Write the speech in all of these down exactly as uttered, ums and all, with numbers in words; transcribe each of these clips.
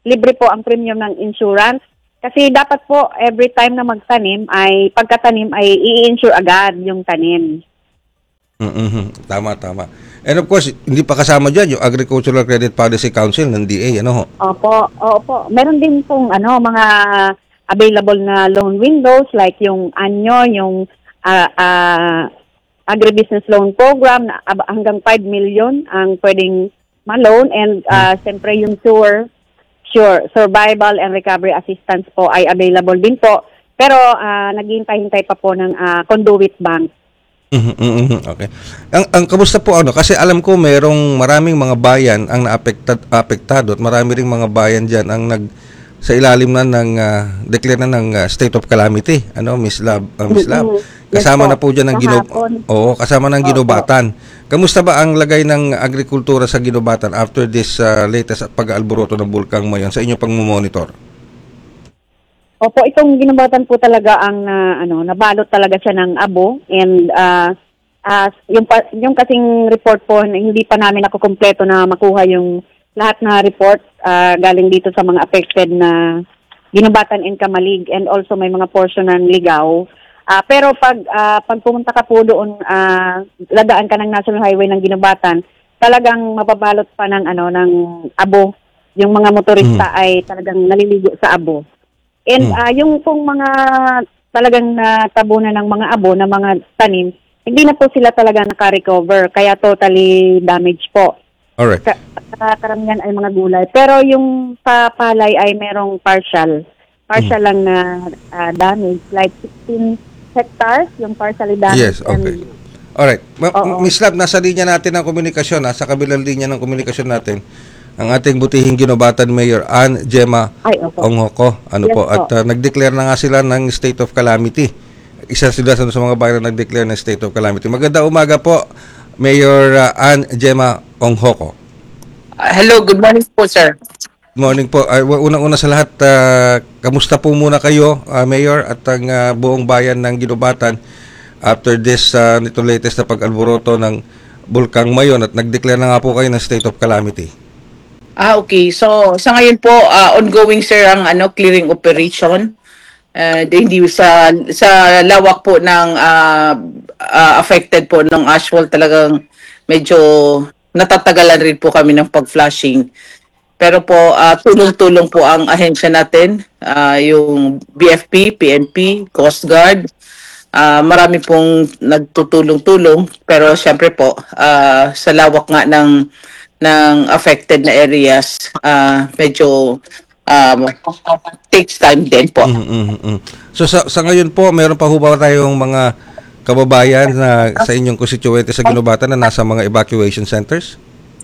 libre po ang premium ng insurance. Kasi dapat po every time na magtanim ay pagkatanim ay i-insure agad yung tanim. Mm-hmm. Tama, tama. And of course, hindi pa kasama dyan yung Agricultural Credit Policy Council ng D A, ano ho? Opo, opo. Meron din pong ano, mga available na loan windows like yung anyo, yung uh, uh, agribusiness loan program na hanggang five million ang pwedeng ma-loan and uh, hmm. siyempre yung sure, sure, survival and recovery assistance po ay available din po. Pero uh, naghihintay-hintay pa po ng uh, conduit bank. Mm-hmm, mm-hmm, okay. Ang, ang kamusta po ano? Kasi alam ko merong maraming mga bayan ang naapektad, apektado at marami ring mga bayan diyan ang nag sa ilalim na ng uh, declare na ng uh, state of calamity. Ano, Miss Lab, uh, Miss Lab. Kasama yes, na po diyan ng Gino. Oo, kasama ng Ginubatan. Kamusta ba ang lagay ng agrikultura sa Ginubatan after this uh, latest pag-aalboroto ng bulkang Mayon sa inyo pang monitor? Opo, itong Ginubatan po talaga ang uh, ano, nabalot talaga siya ng abo and uh, uh, yung yung kasing report po hindi pa namin nakukumpleto na makuha yung lahat na report uh, galing dito sa mga affected na Ginubatan and Kamalig and also may mga portion ng Ligaw. Uh, pero pag uh, pag pumunta ka po doon, uh, ladaan ka ng National Highway ng Ginubatan, talagang mababalot pa ng ano ng abo. Yung mga motorista mm. ay talagang naliligo sa abo. And uh, yung pong mga talagang natabunan ng mga abo na mga tanim, hindi na po sila talaga naka-recover, kaya totally damaged po. Alright. Ka- karamihan ay mga gulay. Pero yung sa palay ay merong partial. Partial mm. lang na uh, damage, like sixteen hectares, yung partially damaged. Yes, okay. And, alright. Ma- Miss Lab, nasa linya natin ang komunikasyon, nasa kabilang linya ng komunikasyon natin. Ang ating butihing Ginubatan Mayor Ann Gemma Onghoko. Ano yes, po? At uh, nag-declare na nga sila ng state of calamity. Isa sila sa mga bayan na nag-declare ng state of calamity. Maganda umaga po, Mayor uh, Ann Gemma Onghoko. Uh, hello, good morning po, sir. Good morning po. Uh, unang-una sa lahat, uh, kamusta po muna kayo, uh, Mayor, at ang uh, buong bayan ng Ginubatan after this, uh, nito latest na pag-alboroto ng Bulkang Mayon at nag-declare na nga po kayo ng state of calamity. Ah, okay. So, sa ngayon po, uh, ongoing, sir, ang ano, clearing operation. Uh, hindi sa sa lawak po ng uh, uh, affected po ng asphalt, talagang medyo natatagalan rin po kami ng pag-flushing. Pero po, uh, tulong-tulong po ang ahensya natin, uh, yung B F P, P N P, Coast Guard. Uh, marami pong nagtutulong-tulong, pero syempre po, uh, sa lawak nga ng ng affected na areas, uh, medyo um, takes time din po. Mm-hmm. So sa, sa ngayon po, meron pa ho ba tayong mga kababayan na sa inyong constituente sa Ginubatan na nasa mga evacuation centers?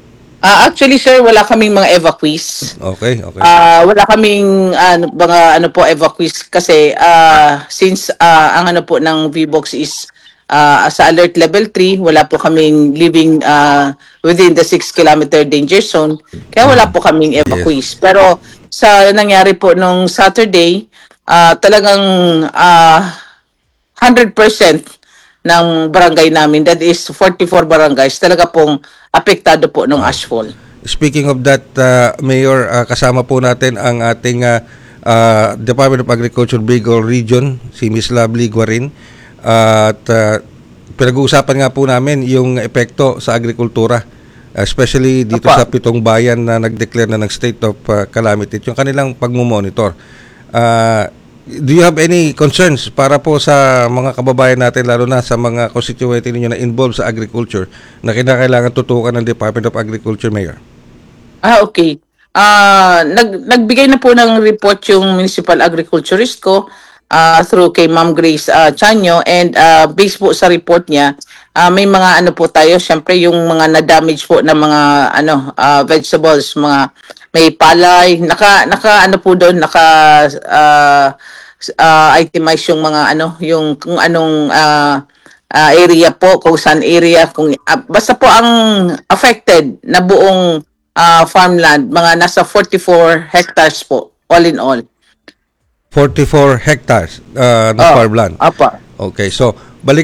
Uh, actually, sir, wala kaming mga evacuees. Okay, okay. Uh, wala kaming uh, mga ano po evacuees kasi uh, since uh, ang ano po ng V BOX is Uh, sa alert level three, wala po kaming living uh, within the six kilometer danger zone. Kaya wala po kaming evacuees. Yes. Pero sa nangyari po nung Saturday, uh, talagang uh, one hundred percent ng barangay namin, that is forty-four barangays, talaga pong apektado po ng ashfall. Speaking of that, uh, Mayor, uh, kasama po natin ang ating uh, uh, Department of Agriculture Bicol Region, si Miss Lovely Guarin. Uh, at uh, pinag-uusapan nga po namin yung epekto sa agrikultura, especially dito Apa. sa pitong bayan na nag-declare na ng state of uh, calamity, yung kanilang pagmumonitor. Uh, do you have any concerns para po sa mga kababayan natin, lalo na sa mga constituent ninyo na involved sa agriculture, na kinakailangan tutukan ng Department of Agriculture, Mayor? Ah, okay. Uh, nag, nagbigay na po ng report yung Municipal Agriculturist ko Uh, through kay Ma'am Grace uh, Chanyo, and uh, based po sa report niya, uh, may mga ano po tayo, syempre yung mga na-damage po na mga ano uh, vegetables, mga may palay, naka naka ano po doon, naka uh, uh, itemize yung mga ano, yung kung anong uh, uh, area po, kung saan area, kung uh, basta po ang affected na buong uh, farmland, mga nasa forty-four hectares po, all in all. forty-four hectares uh, na oh, farmland. Apa. Okay, so balikan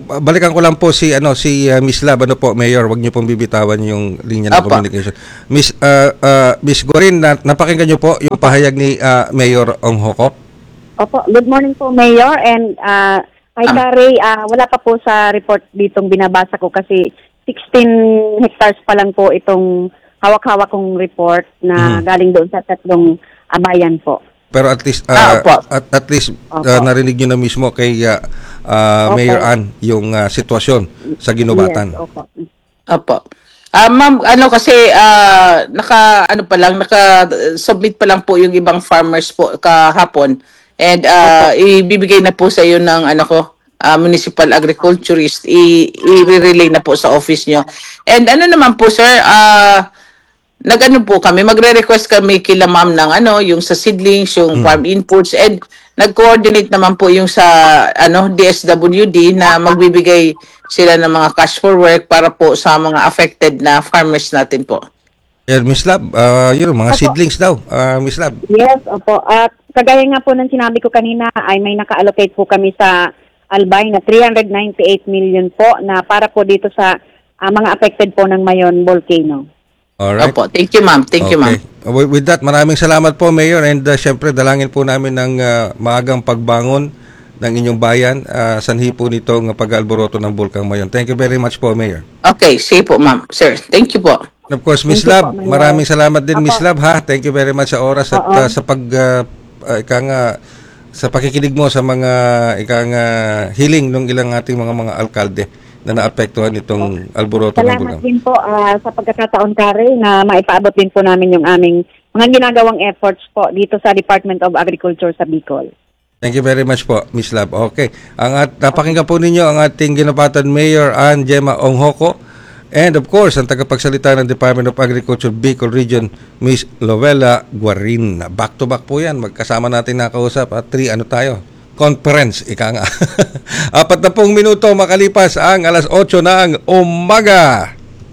balikan ko lang po si ano si uh, Miss Lab, ano po, Mayor, wag niyo pong bibitawan yung linya ng Apa. communication. Miss uh, uh, Miss Guarin, na, napakinggan niyo po yung pahayag ni uh, Mayor Ong Hoko. Opo, good morning po, Mayor, and uh, kay Um, Kari, uh, wala pa po sa report ditong binabasa ko kasi sixteen hectares pa lang po itong hawak-hawak kong report na Mhm. galing doon sa tatlong abayan po. Pero at least uh, Ah, opo. at, at least uh, Opo. narinig niyo na mismo kay uh, uh, Opo. Mayor Ann yung uh, sitwasyon sa ginubatan. Yes, opo. Opo. Ah, ma'am, ano kasi ah, naka ano pa lang, naka submit pa lang po yung ibang farmers po kahapon. And ah, ibibigay na po sa iyo ng ano ko, ah, municipal agriculturist, i- i-relay na po sa office nyo. And ano naman po sir, ah nag-ano po kami, magre-request kami kila ma'am ng ano, yung sa seedlings, yung farm inputs, and nag-coordinate naman po yung sa ano D S W D na magbibigay sila ng mga cash for work para po sa mga affected na farmers natin po. Yeah, Miss Lab, uh, yun, mga Opo. seedlings daw, uh, Miss Lab. Yes, opo. At kagaya nga po ng sinabi ko kanina ay may naka-allocate po kami sa Albay na three hundred ninety-eight million po na para po dito sa ah, mga affected po ng Mayon volcano. Alright. Opo, thank you ma'am, thank you ma'am. Uh, With, with that, maraming salamat po, Mayor, and uh, syempre dalangin po namin ng uh, maagang pagbangon ng inyong bayan, uh, sanhi po nito ng pag-alboroto ng Bulkang Mayon. Thank you very much po, Mayor. Okay, sige po ma'am, sir, thank you po. And of course, Miss Thank you Lab, po, Mayor. maraming salamat din, Apo. Miss Lab, ha. Thank you very much sa oras at Oo. uh, sa pag uh, uh, ika nga, sa pakikinig mo sa mga ika nga hiling ng ilang ating mga mga alkalde na naapektuhan itong alboroto ng Salamat Bulkang. din po ah, sa pagkakataon, Kari, na maipaabot din po namin yung aming mga ginagawang efforts po dito sa Department of Agriculture sa Bicol. Thank you very much po, Miss Lab. Okay. Ang at napakinggan po ninyo ang ating ginapatan Mayor Ann Gemma Ong Hoko, and of course, ang tagapagsalita ng Department of Agriculture Bicol Region, Miss Lovella Guarin. Back to back po yan. Magkasama natin nakausap at three, ano tayo? Conference, ika nga. Apat na pong minuto makalipas ang alas otso na ang umaga.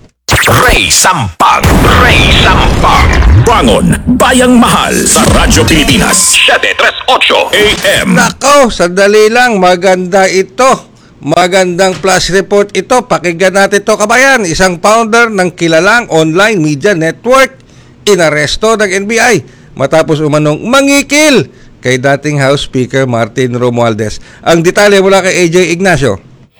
Ray Sampang! Ray Sampang! Bangon! Bayang Mahal! Sa Radyo Pilipinas! seven three eight A M! Nako, sandali lang. Maganda ito. Magandang flash report ito. Pakinggan natin ito, kabayan. Isang founder ng kilalang online media network inaresto ng N B I matapos umanong mangikil kay dating House Speaker Martin Romualdez. Ang detalye mula kay A J Ignacio.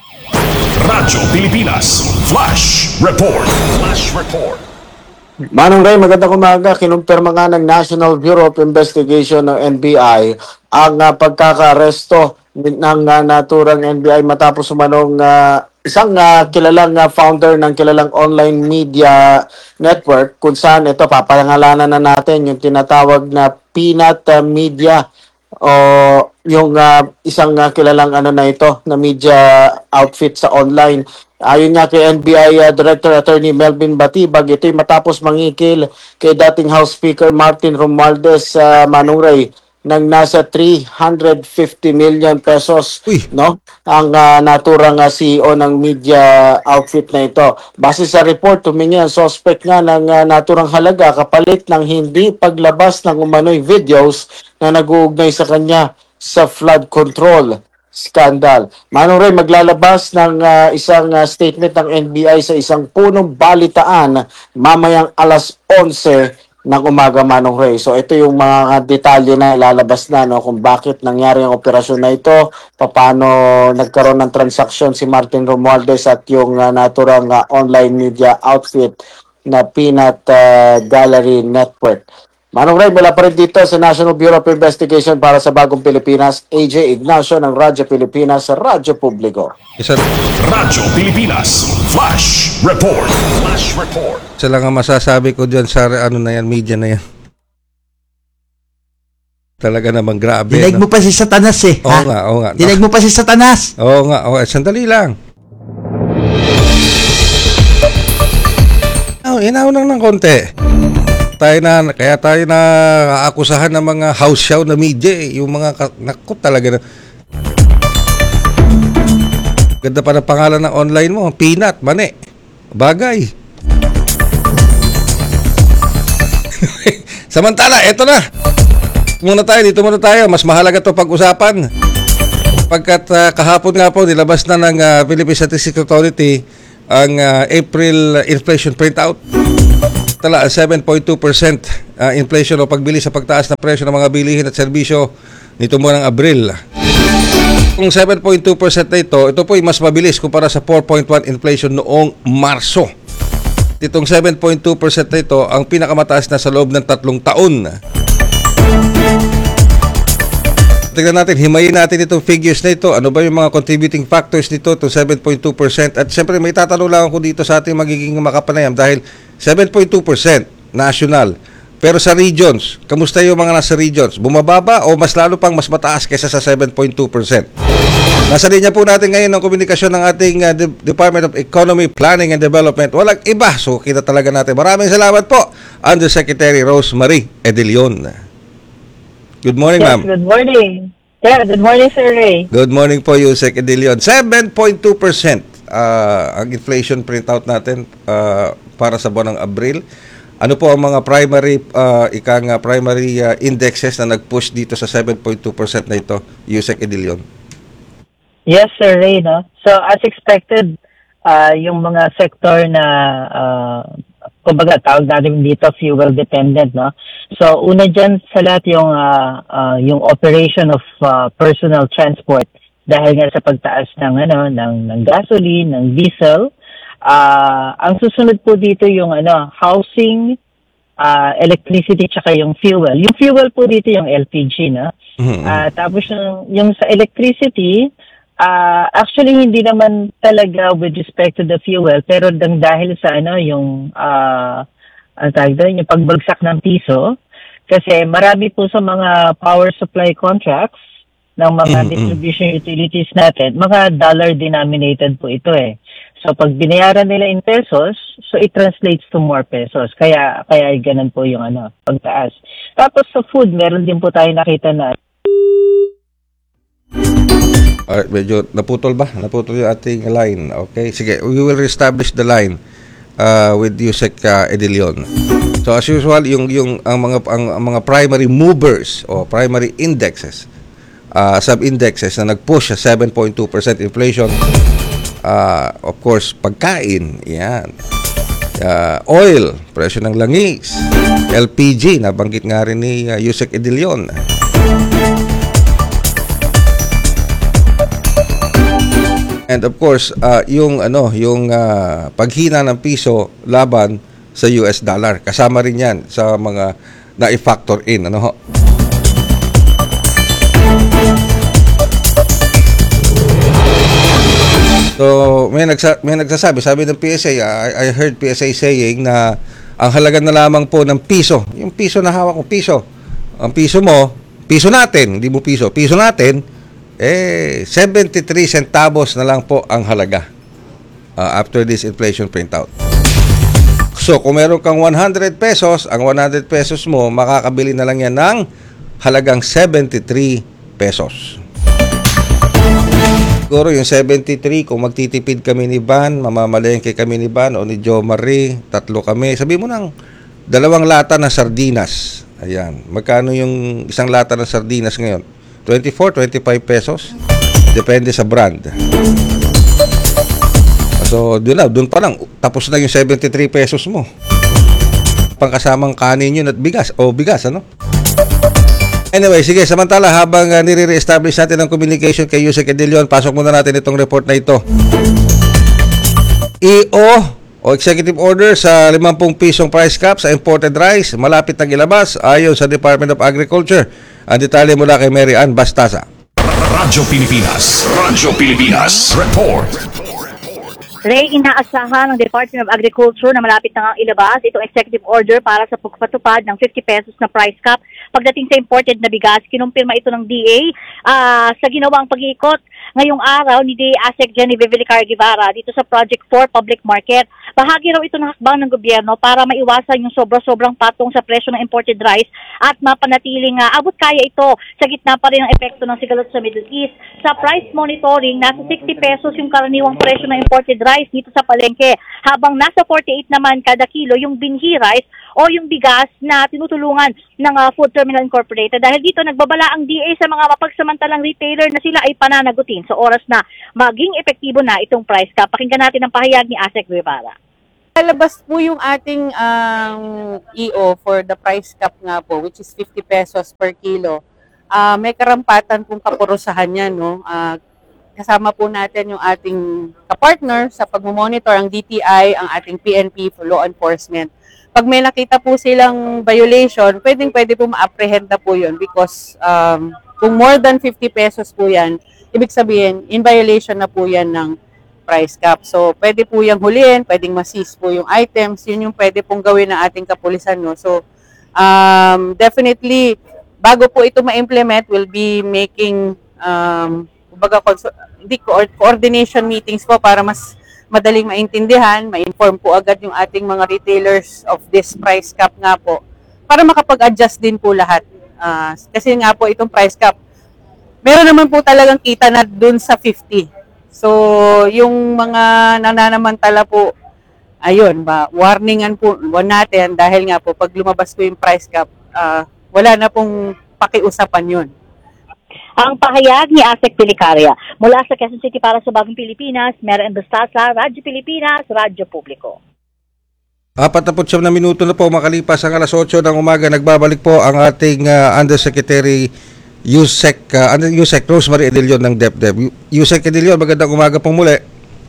Radyo Pilipinas! Flash Report! Flash Report! Manong Ray, magandang umaga. Kinumpirma nga ng National Bureau of Investigation ng N B I ang uh, pagkakaresto ng uh, naturang N B I matapos umanong uh, isang uh, kilalang uh, founder ng kilalang online media network kung saan ito papangalanan na natin yung tinatawag na Peanut uh, Media o yung uh, isang uh, kilalang ano na ito na media outfit sa online. Ayon nga kay N B I uh, Director Attorney Melvin Batibag, ito'y matapos mangikil kay dating House Speaker Martin Romualdez sa uh, Manong Ray ng nasa three hundred fifty million pesos. Uy. No? Ang uh, naturang uh, C E O ng media outfit na ito. Base sa report, tumingi ang suspect nga ng uh, naturang halaga kapalit ng hindi paglabas ng umano'y videos na nag-uugnay sa kanya sa flood control scandal. Manong Ray, maglalabas ng uh, isang uh, statement ng N B I sa isang punong balitaan mamayang alas onse ng umaga, Manong Ray. So ito yung mga detalye na ilalabas na, no, kung bakit nangyari ang operasyon na ito, paano nagkaroon ng transaksyon si Martin Romualdez at yung uh, naturang uh, online media outfit na Peanut uh, Gallery Network. Manong Ray, mula pa rin dito sa National Bureau of Investigation para sa Bagong Pilipinas, A J Ignacio ng Radyo Pilipinas sa Radyo Publiko. Isa, Radyo Pilipinas! Flash Report! Flash Report! isa lang ang masasabi ko dyan sa ano na yan, media na yan. Talaga namang grabe. Dinig mo no? pa si Satanas eh. Oo ha? nga, oo nga. Dinig mo pa si Satanas. Oo nga, oo. Sandali lang. Oh, inaw lang ng konti. Tayo na, kaya tayo na aakusahan ng mga house show na media eh. Yung mga, ka- naku talaga na. Ganda pa ng pangalan ng online mo. Peanut, mani. Bagay. Samantala, eto na. Muna tayo, dito muna tayo. Mas mahalaga to pag-usapan. Pagkat uh, kahapon nga po, nilabas na ng uh, Philippine Statistics Authority ang uh, April inflation printout. Tala, seven point two percent uh, inflation o pagbili sa pagtaas ng presyo ng mga bilihin at serbisyo nito mo ng Abril. Kung seven point two percent na ito, ito po ay mas mabilis kumpara sa four point one inflation noong Marso. Itong seven point two percent na ito ang pinakamataas na sa loob ng tatlong taon. Tingnan natin, himayin natin itong figures na ito. Ano ba yung mga contributing factors nito, itong seven point two percent? At siyempre may tatanong lang ako dito sa ating magiging makapanayam dahil seven point two percent national. Pero sa regions, kamusta yung mga nasa regions? Bumababa o mas lalo pang mas mataas kaysa sa seven point two percent? Nasa linya po natin ngayon ang komunikasyon ng ating uh, De- Department of Economy, Planning and Development. Walang iba, so kita talaga natin. Maraming salamat po, Undersecretary Rosemary Edilion. Good morning, Yes, ma'am. good morning. Yeah, good morning, Sir Ray. Good morning po, Yusek Edilion. seven point two percent uh, ang inflation printout natin uh, para sa buwan ng Abril. Ano po ang mga primary uh, ikang uh, primary uh, indexes na nag-push dito sa seven point two percent na ito, Yusek Edilion? Yes, Sir Ray, no? So, as expected, uh, yung mga sector na, uh, kumbaga, tawag natin dito, fuel dependent, no? So, una dyan sa lahat yung, uh, uh, yung operation of uh, personal transport dahil nga sa pagtaas ng, ano, ng, ng gasoline, ng diesel. Uh, ang susunod po dito yung, ano, housing, uh, electricity, tsaka yung fuel. Yung fuel po dito yung L P G, no? Mm-hmm. Uh, tapos yung, yung sa electricity, Uh, actually, hindi naman talaga with respect to the fuel, pero dang dahil sa ano, yung, uh, ang tawag doon, yung pagbagsak ng piso, kasi marami po sa mga power supply contracts ng mga Mm-hmm. distribution utilities natin, mga dollar-denominated po ito eh. So, pag binayaran nila in pesos, so it translates to more pesos. Kaya, kaya ganun po yung ano, pagtaas. Tapos sa food, meron din po tayo nakita na Alright, medyo naputol ba? Naputol yung ating line. Okay, sige, we will reestablish the line uh, with Yusek uh, Edilion. So as usual, yung yung ang mga ang, ang mga primary movers o primary indexes, uh, sub-indexes na nag-push sa seven point two percent inflation, uh, of course, pagkain, yan. Uh, oil, presyo ng langis, L P G, nabanggit nga rin ni uh, Yusek Edilion. And of course, uh, yung ano, yung uh, paghina ng piso laban sa U S dollar, kasama rin 'yan sa mga na-factor in, ano ho. So, may nagsa- may nagsasabi, sabi ng P S A, I, I heard P S A saying na ang halaga na lamang po ng piso, yung piso na hawak ko, piso. Ang piso mo, piso natin, hindi mo piso, piso natin eh seventy-three centavos na lang po ang halaga uh, after this inflation printout. So kung meron kang one hundred pesos, ang one hundred pesos mo makakabili na lang yan ng halagang seventy-three pesos. Siguro yung seventy-three, kung magtitipid kami ni Van, mamamalengke kami ni Van o ni Jo Marie, tatlo kami, sabi mo ng dalawang lata ng sardinas. Ayan, magkano yung isang lata ng sardinas ngayon? twenty-four, twenty-five pesos. Depende sa brand. So, doon na, doon pa lang. Tapos na yung seventy-three pesos mo. Pangkasamang kanin yun at bigas. O, bigas, ano? Anyway, sige, samantala, habang uh, nire-establish natin ang communication kay Yusek Edilion, pasok muna natin itong report na ito. E O o Executive Order sa fifty pisong price cap sa imported rice, malapit nang ilabas ayon sa Department of Agriculture. Ang detalye mula kay Mary Ann Bastasa. Radyo Pilipinas. Radyo Pilipinas. Report. Ray, inaasahan ng Department of Agriculture na malapit na nga ilabas itong executive order para sa pagpatupad ng fifty pesos na price cap pagdating sa imported na bigas. Kinumpirma ito ng D A uh, sa ginawang pag-iikot ngayong araw ni D A ASEC Genevieve Villicar Guevara dito sa Project four Public Market. Bahagi raw ito ng hakbang ng gobyerno para maiwasan yung sobra-sobrang patong sa presyo ng imported rice at mapanatiling uh, abot kaya ito sa gitna pa rin ng epekto ng sigalot sa Middle East. Sa price monitoring, nasa sixty pesos yung karaniwang presyo ng imported rice dito sa palengke, habang nasa forty-eight naman kada kilo yung binhi rice o yung bigas na tinutulungan ng uh, food Terminal Incorporated dahil dito nagbabala ang D A sa mga mapagsamantalang retailer na sila ay pananagutin sa oras na maging epektibo na itong price cap. Pakinggan natin ang pahayag ni Asek Guevara. Lalabas po yung ating um, E O for the price cap nga po, which is fifty pesos per kilo. Uh, may karampatan pong kapurusahan yan, no? Uh, kasama po natin yung ating kapartner sa pagmamonitor, ang D T I, ang ating P N P for law enforcement. Pag may nakita po silang violation, pwedeng pwede po ma-apprehend na po yun because um, kung more than fifty pesos po yan, ibig sabihin, in violation na po yan ng price cap. So, pwede po yung huliin, pwedeng ma-seize po yung items, yun yung pwede pong gawin ng ating kapulisan. No? So, um, definitely, bago po ito ma-implement, we'll be making um, kumbaga, hindi, coordination meetings po para mas madaling maintindihan, ma-inform po agad yung ating mga retailers of this price cap nga po para makapag-adjust din po lahat. Uh, kasi nga po itong price cap, meron naman po talagang kita na dun sa fifty. So, yung mga nananamantala po, ayun, ba, warningan po natin dahil nga po pag lumabas po yung price cap, uh, wala na pong pakiusapan yun. Ang pahayag ni Asek Pilicaria mula sa Quezon City para sa Bagong Pilipinas, Mera Embustasa, Radyo Pilipinas, Radyo Publiko. Apat na po siyam na minuto na po makalipas ang alas otso ng umaga. Nagbabalik po ang ating uh, Undersecretary Yusek, uh, Yusek Rosemary Edilion ng DepDep. Yusek Edilion, magandang umaga pong muli.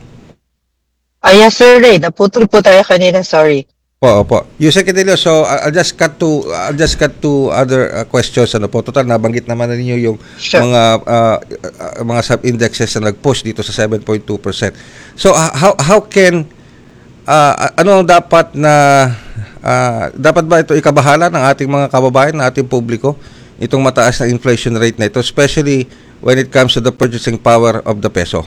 Ah, yes sir Ray, naputol po tayo kanina, sorry. Po, po. Yusek Edilion, so I'll just cut to I'll just cut to other uh, questions. Ano po, total nabanggit naman na ninyo yung sure. mga uh, uh, mga sub-indexes na nag-push dito sa seven point two percent. So uh, how how can uh, ano dapat na uh, dapat ba ito ikabahala ng ating mga kababayan, ng ating publiko, itong mataas na inflation rate na ito, especially when it comes to the purchasing power of the peso?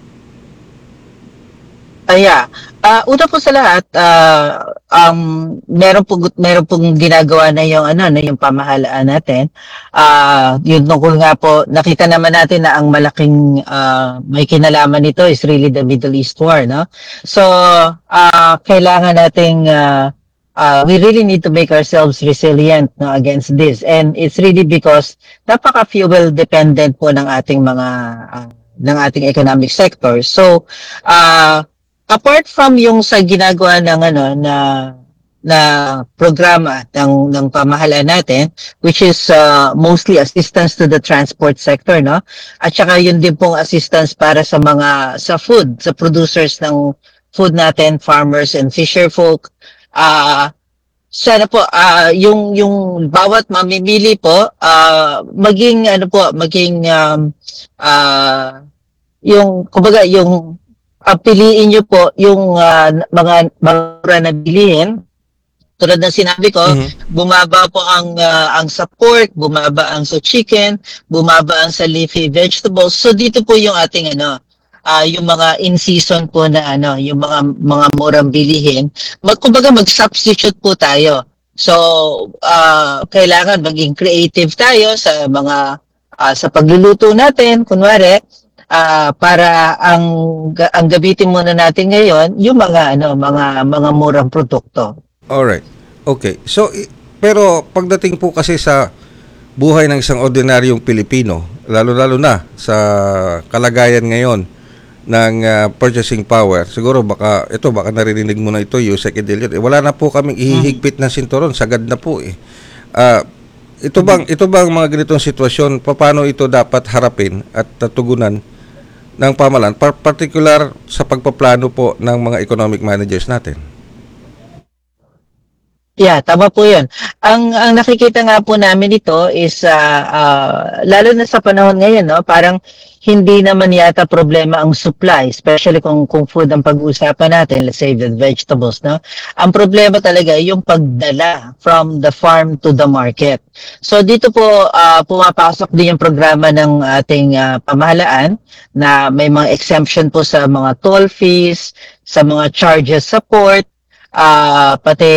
Uh, yeah. Uh, una po sa lahat, uh, um, meron po meron pong ginagawa na yung ano, na yung pamahalaan natin. Uh, yun tungkol nga po, nakita naman natin na ang malaking uh, may kinalaman nito is really the Middle East war, no? So, uh, kailangan nating uh, uh, we really need to make ourselves resilient, no, against this. And it's really because napaka-fuel dependent po ng ating mga uh, ng ating economic sector. So, uh, apart from yung sa ginagawa ng ano na na programa ng ng pamahalaan natin, which is uh, mostly assistance to the transport sector, no? At saka yun din pong assistance para sa mga sa food, sa producers ng food natin, farmers and fisher folk. Ah, uh, sana po uh, yung yung bawat mamimili po uh, maging ano po, maging um, uh, yung kumbaga yung Uh, piliin nyo po yung uh, mga mga na bilihin. Tulad ng sinabi ko, mm-hmm. bumaba po ang uh, ang sa pork, bumaba ang sa chicken, bumaba ang sa leafy vegetables. So dito po yung ating ano, uh, yung mga in season po na ano, yung mga mga murang bilihin. Mag kumbaga mag-substitute po tayo. So uh, kailangan maging creative tayo sa mga uh, sa pagluluto natin, kunwari. Uh, para ang ang gamitin muna natin ngayon yung mga ano mga mga murang produkto. All right. Okay. So pero pagdating po kasi sa buhay ng isang ordinaryong Pilipino, lalo-lalo na sa kalagayan ngayon ng uh, purchasing power, siguro baka ito baka naririnig mo na ito, Yusek Edilion. Eh, wala na po kaming ihihigpit na sinturon, sagad na po eh. Uh, ito bang ito bang mga ganitong sitwasyon, paano ito dapat harapin at tugunan ng pamahalaan, particular sa pagpaplano po ng mga economic managers natin? Yeah, tama po yun. Ang ang nakikita nga po namin dito is uh, uh, lalo na sa panahon ngayon, no, parang hindi naman yata problema ang supply, especially kung kung food ang pag-uusapan natin, let's say the vegetables, no. Ang problema talaga yung pagdala from the farm to the market. So dito po uh, pumapasok din yung programa ng ating uh, pamahalaan na may mga exemption po sa mga toll fees, sa mga charges sa port, uh, pati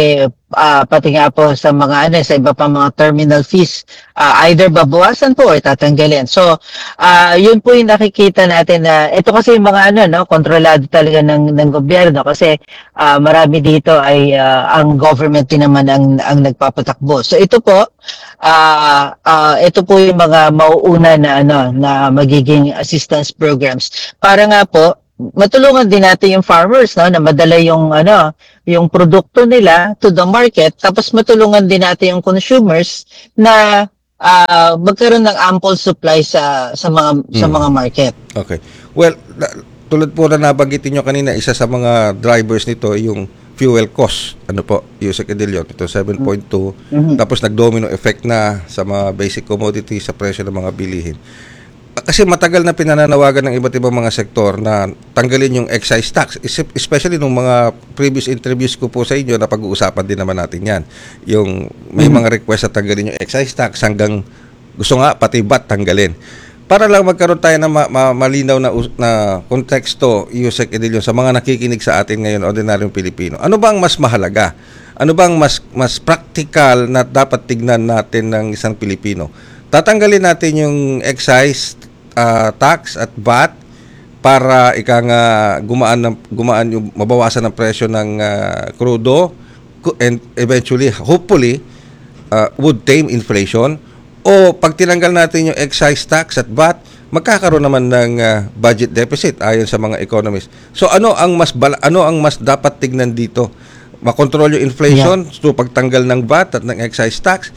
ah, pati nga po sa mga ano, sa iba pa mga terminal fees, ah, either babawasan po or tatanggalin. So, ah, yun po yung nakikita natin na ito kasi yung mga ano, no, kontrolado talaga ng ng gobyerno kasi ah, marami dito ay ah, ang government din naman ang ang nagpapatakbo. So ito po, ah, ah, ito po yung mga mauuna na ano na magiging assistance programs para nga po matulungan din natin yung farmers, no, na madala yung ano yung produkto nila to the market, tapos matulungan din natin yung consumers na ah, magkaroon ng ample supply sa sa mga sa Mm. mga market. Okay. Well, na- tulad po na nabanggitin nyo kanina, isa sa mga drivers nito yung fuel cost. Ano po, Yusek Edilion, ito seven point two. Mhm. Tapos nag-domino effect na sa mga basic commodities, sa presyo ng mga bilihin. Kasi matagal na pinananawagan ng iba't ibang mga sektor na tanggalin yung excise tax. Is- Especially nung mga previous interviews ko po sa inyo, na pag-uusapan din naman natin yan. Yung may mga request na tanggalin yung excise tax hanggang gusto nga pati V A T tanggalin. Para lang magkaroon tayo ng ma- ma- malinaw na, us- na konteksto, Yusek Edilion, sa mga nakikinig sa atin ngayon, ordinaryong Pilipino. Ano bang mas mahalaga? Ano bang mas mas practical na dapat tignan natin ng isang Pilipino? Tatanggalin natin yung excise ah, tax at V A T para ika nga gumaan ng gumaan yung mabawasan ng presyo ng ah, krudo ku- and eventually hopefully uh, would tame inflation, o pag tinanggal natin yung excise tax at V A T, magkakaroon naman ng uh, budget deficit ayon sa mga economists. So ano ang mas bala, ano ang mas dapat tignan dito? Makontrol yung inflation through pagtanggal ng V A T at ng excise tax,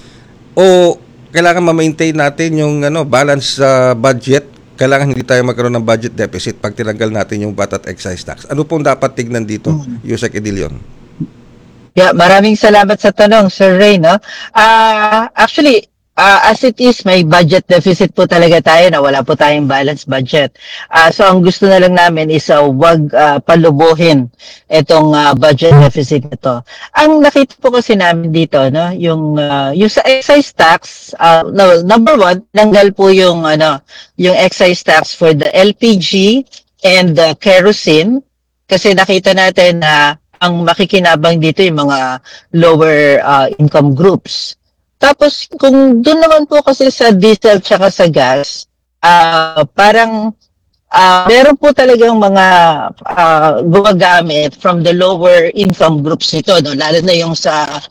o kailangan ma-maintain natin yung ano balance sa budget? Kailangan hindi tayo magkaroon ng budget deficit pag tinanggal natin yung V A T at excise tax. Ano pong dapat tignan dito, Yusek Edilion? Yeah, maraming salamat sa tanong, Sir Ray, no? Ah, actually, ah, as it is, may budget deficit po talaga tayo na wala po tayong balanced budget. Ah, so ang gusto na lang namin is uh, wag ah, palubuhin itong ah, budget deficit nito. Ang nakita po kasi namin dito, no, yung ah, yung sa excise tax, ah, no, number one, tanggal po yung ano, yung excise tax for the L P G and the kerosene, kasi nakita natin na ang makikinabang dito yung mga lower ah, income groups. Tapos, kung doon naman po kasi sa diesel tsaka sa gas, ah parang ah meron po talagang mga ah, gumagamit from the lower income groups nito, no? Lalo na yung sa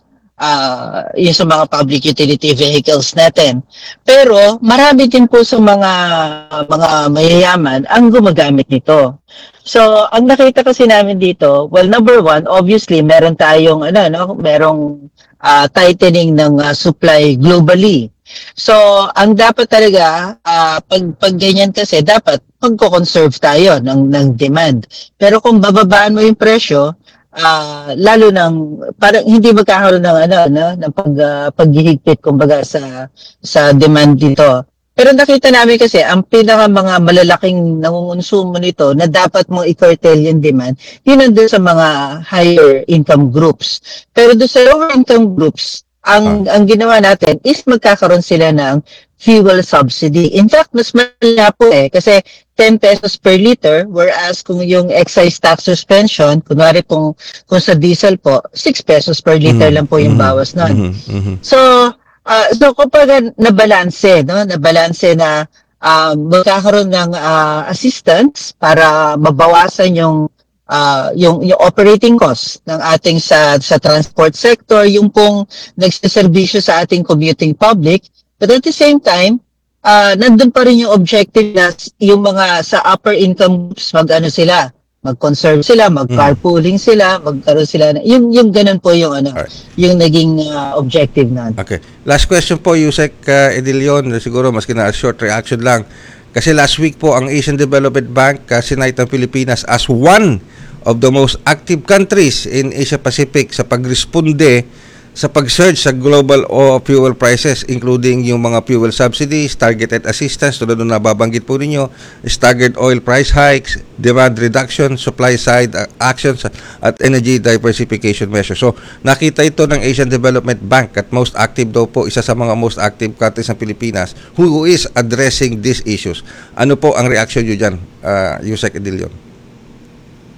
ah yung sa mga public utility vehicles natin. Pero marami din po sa mga mga mayayaman ang gumagamit nito. So, ang nakita kasi namin dito, well, number one, obviously, meron tayong, ano, no, merong ah, tightening ng ah, supply globally. So, ang dapat talaga, ah, pag, pag ganyan kasi, dapat magko-conserve tayo ng, ng demand. Pero kung bababaan mo yung presyo, ah, lalo nang, parang hindi magkakaroon ng, ano, no, ng pag, ah, paghihigpit, kumbaga, sa, sa demand dito. Pero nakita namin kasi, ang pinaka mga malalaking nangungonsumo nito na dapat mong i-curtail yung demand, yun nandun sa mga higher income groups. Pero doon sa lower income groups, ang ang ginawa natin is magkakaroon sila ng fuel subsidy. In fact, mas malala po eh, kasi ten pesos per liter, whereas kung yung excise tax suspension, kunwari kung, kung sa diesel po, six pesos per liter lang po yung bawas nun. So, Uh, so kapag nabalanse, no, nabalanse na uh, magkakaroon ng uh, assistance para mabawasan yung uh, yung yung operating cost ng ating sa sa transport sector, yung pong nagseserbisyo sa ating commuting public, but at the same time, uh, nandun pa rin yung objective na yung mga sa upper income groups, mag-ano sila, mag-conserve sila, mag-carpooling sila, magkaroon sila na, yung yung ganun po yung ano, Alright. yung naging uh, objective na. Okay. Last question po, Yusek uh, Edilion. Siguro maski na short reaction lang. Kasi last week po, ang Asian Development Bank uh, sinight ang Pilipinas as one of the most active countries in Asia Pacific sa pagresponde sa pag-surge sa global o fuel prices, including yung mga fuel subsidies, targeted assistance, tulad na nababanggit po ninyo, staggered oil price hikes, demand reduction, supply side uh, actions, at energy diversification measures. So, nakita ito ng Asian Development Bank at most active daw po, isa sa mga most active countries ng Pilipinas who is addressing these issues. Ano po ang reaction nyo dyan, uh, Yusek Edilion?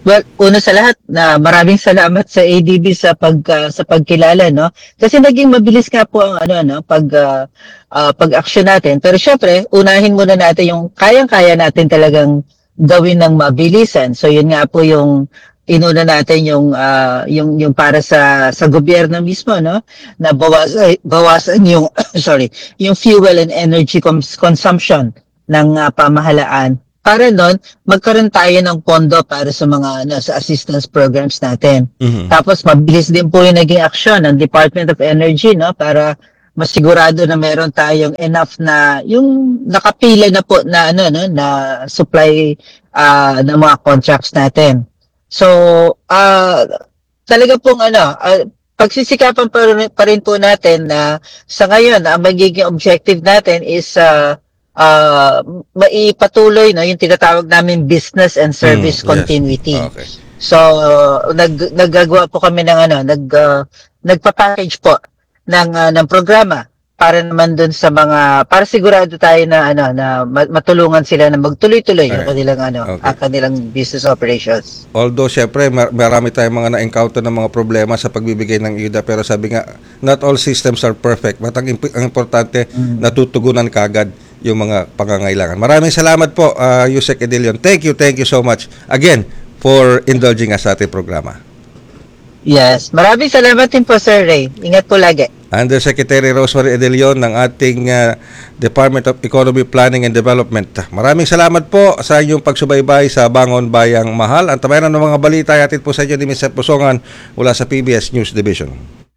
Well, una sa lahat, na maraming salamat sa A D B sa pag uh, sa pagkilala, no? Kasi naging mabilis nga po ang ano no, pag uh, uh, pag-action natin. Pero syempre, unahin muna natin yung kayang-kaya natin talagang gawin ng mabilisan. So yun nga po yung inuna natin yung uh, yung yung para sa sa gobyerno mismo, no, na bawasan bawasan yung sorry, yung fuel and energy cons- consumption ng uh, pamahalaan. Para nun, magkaroon tayo ng pondo para sa mga ano, sa assistance programs natin. Mhm. Tapos mabilis din po yung naging aksyon ng Department of Energy, no, para masigurado na meron tayong enough na yung nakapila na po na ano no na supply uh, ng mga contracts natin. So, uh, talaga pong ano, uh, pagsisikapan pa rin, pa rin po natin na sa ngayon, ang magiging objective natin is uh, uh, maipatuloy no, yung tinatawag namin business and service Mm, yes. continuity. Okay. So, nag naggagawa po kami ng ano, nag uh, nagpa-package po ng uh, ng programa para naman dun sa mga para sigurado tayo na ano na ma- matulungan sila na magtuloy-tuloy yung Alright. kanilang ano, Okay. ang kanilang business operations. Although, syempre, mar- marami tayong mga na-encounter ng mga problema sa pagbibigay ng ayuda. Pero sabi nga, not all systems are perfect. But ang, imp- ang importante, natutugunan kagad yung mga pangangailangan. Maraming salamat po, uh, Yusek Edelion. Thank you, thank you so much. Again, for indulging us sa ating programa. Yes, maraming salamat din po Sir Ray. Ingat po lagi. Undersecretary Rosemary Edelion ng ating uh, Department of Economy, Planning and Development. Maraming salamat po sa inyong pagsubaybay sa Bangon Bayang Mahal. Ang tabayan ng mga balita ay atin po sa inyo ni Mister Pusongan mula sa P B S News Division.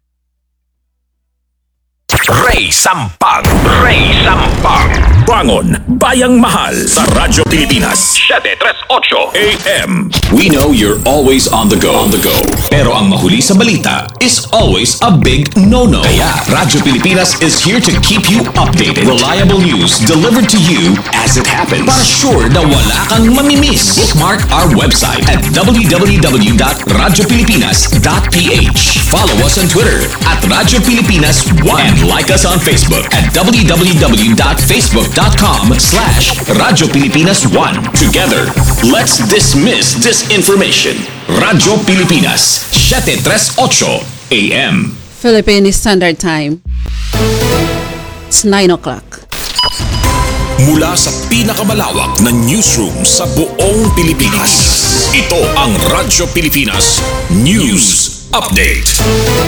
Ray Sampag. Ray Sampag. Bangon Bayang Mahal sa Radyo Pilipinas. seven three eight A M. We know you're always on the go. On the go. Pero ang mahuli sa balita is always a big no-no. Kaya Radyo Pilipinas is here to keep you updated. Reliable news delivered to you as it happens. Para sure na wala kang mamimiss. Bookmark our website at w w w dot radyo pilipinas dot p h. Follow us on Twitter at Radyo Pilipinas one and like us on Facebook at w w w dot facebook dot com slash Radyo Pilipinas one. Together, let's dismiss disinformation. Radyo Pilipinas, seven three eight A M. Philippine Standard Time. It's nine o'clock. Mula sa pinakamalawak na newsroom sa buong Pilipinas. Ito ang Radyo Pilipinas News Update.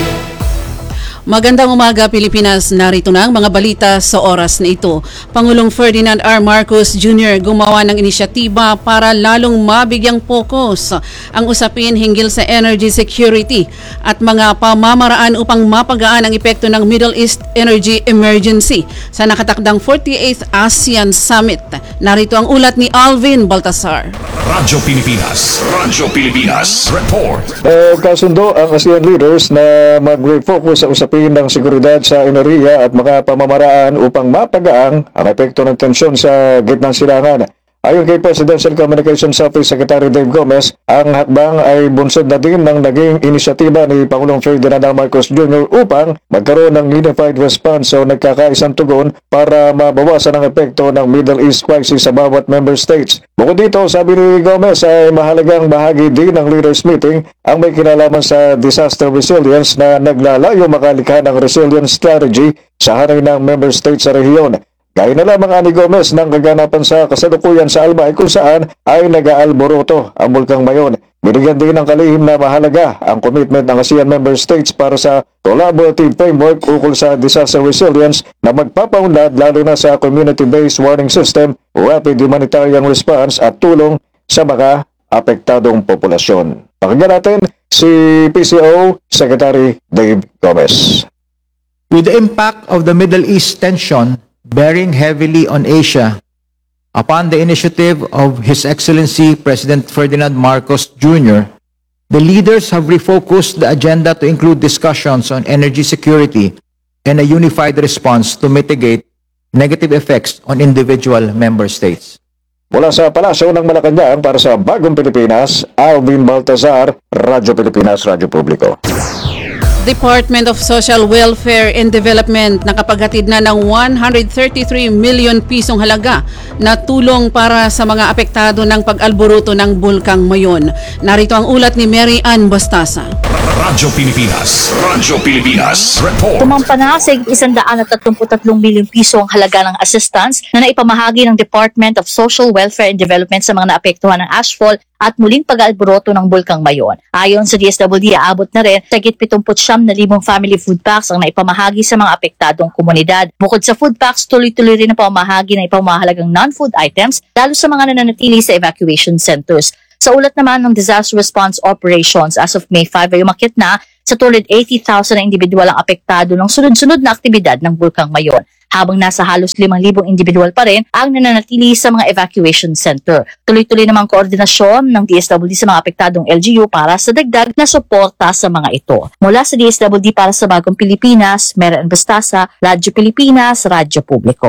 Magandang umaga Pilipinas, narito na ang mga balita sa oras na ito. Pangulong Ferdinand R. Marcos Junior gumawa ng inisyatiba para lalong mabigyang pokus ang usapin hinggil sa energy security at mga pamamaraan upang mapagaan ang epekto ng Middle East Energy Emergency sa nakatakdang forty-eighth ASEAN Summit. Narito ang ulat ni Alvin Baltasar. Radyo Pilipinas, Radyo Pilipinas Report. Eh, kasundo ang ASEAN leaders na mag-refocus sa usapin ng seguridad sa enerhiya at mga pamamaraan upang mapagaang ang epekto ng tensyon sa gitnang silangan. Ayon kay Presidential Communications Office Secretary Dave Gomez, ang hakbang ay bunsod na din ng naging inisyatiba ni Pangulong Ferdinand Marcos Junior upang magkaroon ng unified response o nagkakaisang tugon para mabawasan ang epekto ng Middle East crisis sa bawat member states. Bukod dito, sabi ni Gomez ay mahalagang bahagi din ng leaders meeting ang may kinalaman sa disaster resilience na naglalayo makalikha ng resilience strategy sa hanay ng member states sa rehiyon. Gaya na lamang ani Gomez ng kaganapan sa kasalukuyan sa Albay kung saan ay nag-aalboroto ang Bulkang Mayon. Binigyan din ng kalihim na mahalaga ang commitment ng ASEAN member states para sa collaborative framework ukol sa disaster resilience na magpapaunlad lalo na sa community-based warning system, rapid humanitarian response at tulong sa mga apektadong populasyon. Pakinggan natin si P C O Secretary Dave Gomez. With the impact of the Middle East tension bearing heavily on Asia, upon the initiative of His Excellency President Ferdinand Marcos Junior, the leaders have refocused the agenda to include discussions on energy security and a unified response to mitigate negative effects on individual member states. Mula sa Palasyo ng Malacanang para sa Bagong Pilipinas, Alvin Baltazar, Radyo Pilipinas, Radyo Publiko. Department of Social Welfare and Development nakapaghatid na ng one hundred thirty-three million pisong halaga na tulong para sa mga apektado ng pag-alboruto ng Bulkang Mayon. Narito ang ulat ni Mary Ann Bastasa. Radyo Pilipinas. Radyo Pilipinas. Report. Tumampa na sa isang daan at tatlumpu't tatlong milyong piso ang halaga ng assistance na naipamahagi ng Department of Social Welfare and Development sa mga naapektuhan ng ashfall at muling pag-aalboroto ng Bulkang Mayon. Ayon sa D S W D, aabot na rin sa higit pitungput siyam na libong family food packs ang naipamahagi sa mga apektadong komunidad. Bukod sa food packs, tuloy-tuloy rin ang pamahagi ng ipamahalagang non-food items lalo sa mga nananatili sa evacuation centers. Sa ulat naman ng Disaster Response Operations, as of May five ay umakyat na sa two hundred eighty thousand na individual ang apektado ng sunod-sunod na aktibidad ng Bulkang Mayon, habang nasa halos limang libong individual pa rin ang nananatili sa mga evacuation center. Tuloy-tuloy namang koordinasyon ng D S W D sa mga apektadong L G U para sa dagdag na suporta sa mga ito. Mula sa D S W D para sa Bagong Pilipinas, Mary Ann Bastasa, Radyo Pilipinas, Radyo Publiko.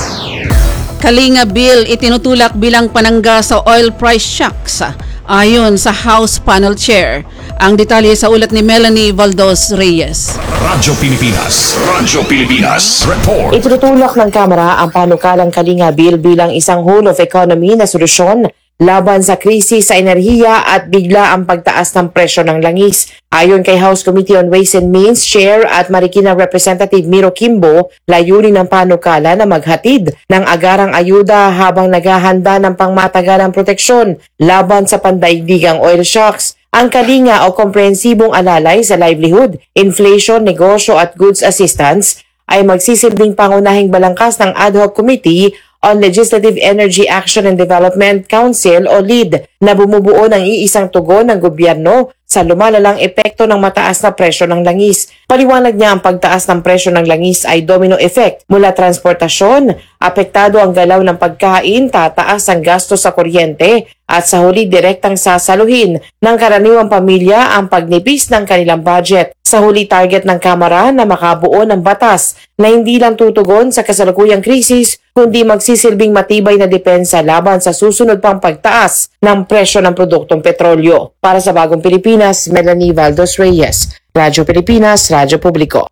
Kalinga Bill itinutulak bilang panangga sa oil price shocks ayon sa House Panel Chair. Ang detalye sa ulat ni Melanie Valdos Reyes. Radyo Pilipinas. Radyo Pilipinas. Report. Itinutulak ng Kamara ang panukalang Kalinga Bill bilang isang whole of economy na solusyon laban sa krisis sa enerhiya at bigla ang pagtaas ng presyo ng langis. Ayon kay House Committee on Ways and Means Chair at Marikina Representative Miro Kimbo, layunin ng panukala na maghatid ng agarang ayuda habang naghahanda ng pangmatagalang proteksyon laban sa pandaigdigang oil shocks. Ang Kalinga o komprehensibong alalay sa livelihood, inflation, negosyo at goods assistance ay magsisilbing pangunahing balangkas ng Ad Hoc Committee on Legislative Energy Action and Development Council o LEAD na bumubuo ng iisang tugon ng gobyerno sa lumalalang epekto ng mataas na presyo ng langis. Paliwanag niya ang pagtaas ng presyo ng langis ay domino effect mula transportasyon, apektado ang galaw ng pagkain, tataas ang gasto sa kuryente at sa huli direktang sasaluhin ng karaniwang pamilya ang pagnipis ng kanilang budget. Sa huli target ng Kamara na makabuo ng batas na hindi lang tutugon sa kasalukuyang krisis kundi magsisilbing matibay na depensa laban sa susunod pang pagtaas ng presyo ng produktong petrolyo. Para sa Bagong Pilipinas, Melanie Valdos Reyes, Radyo Pilipinas, Radyo Publiko.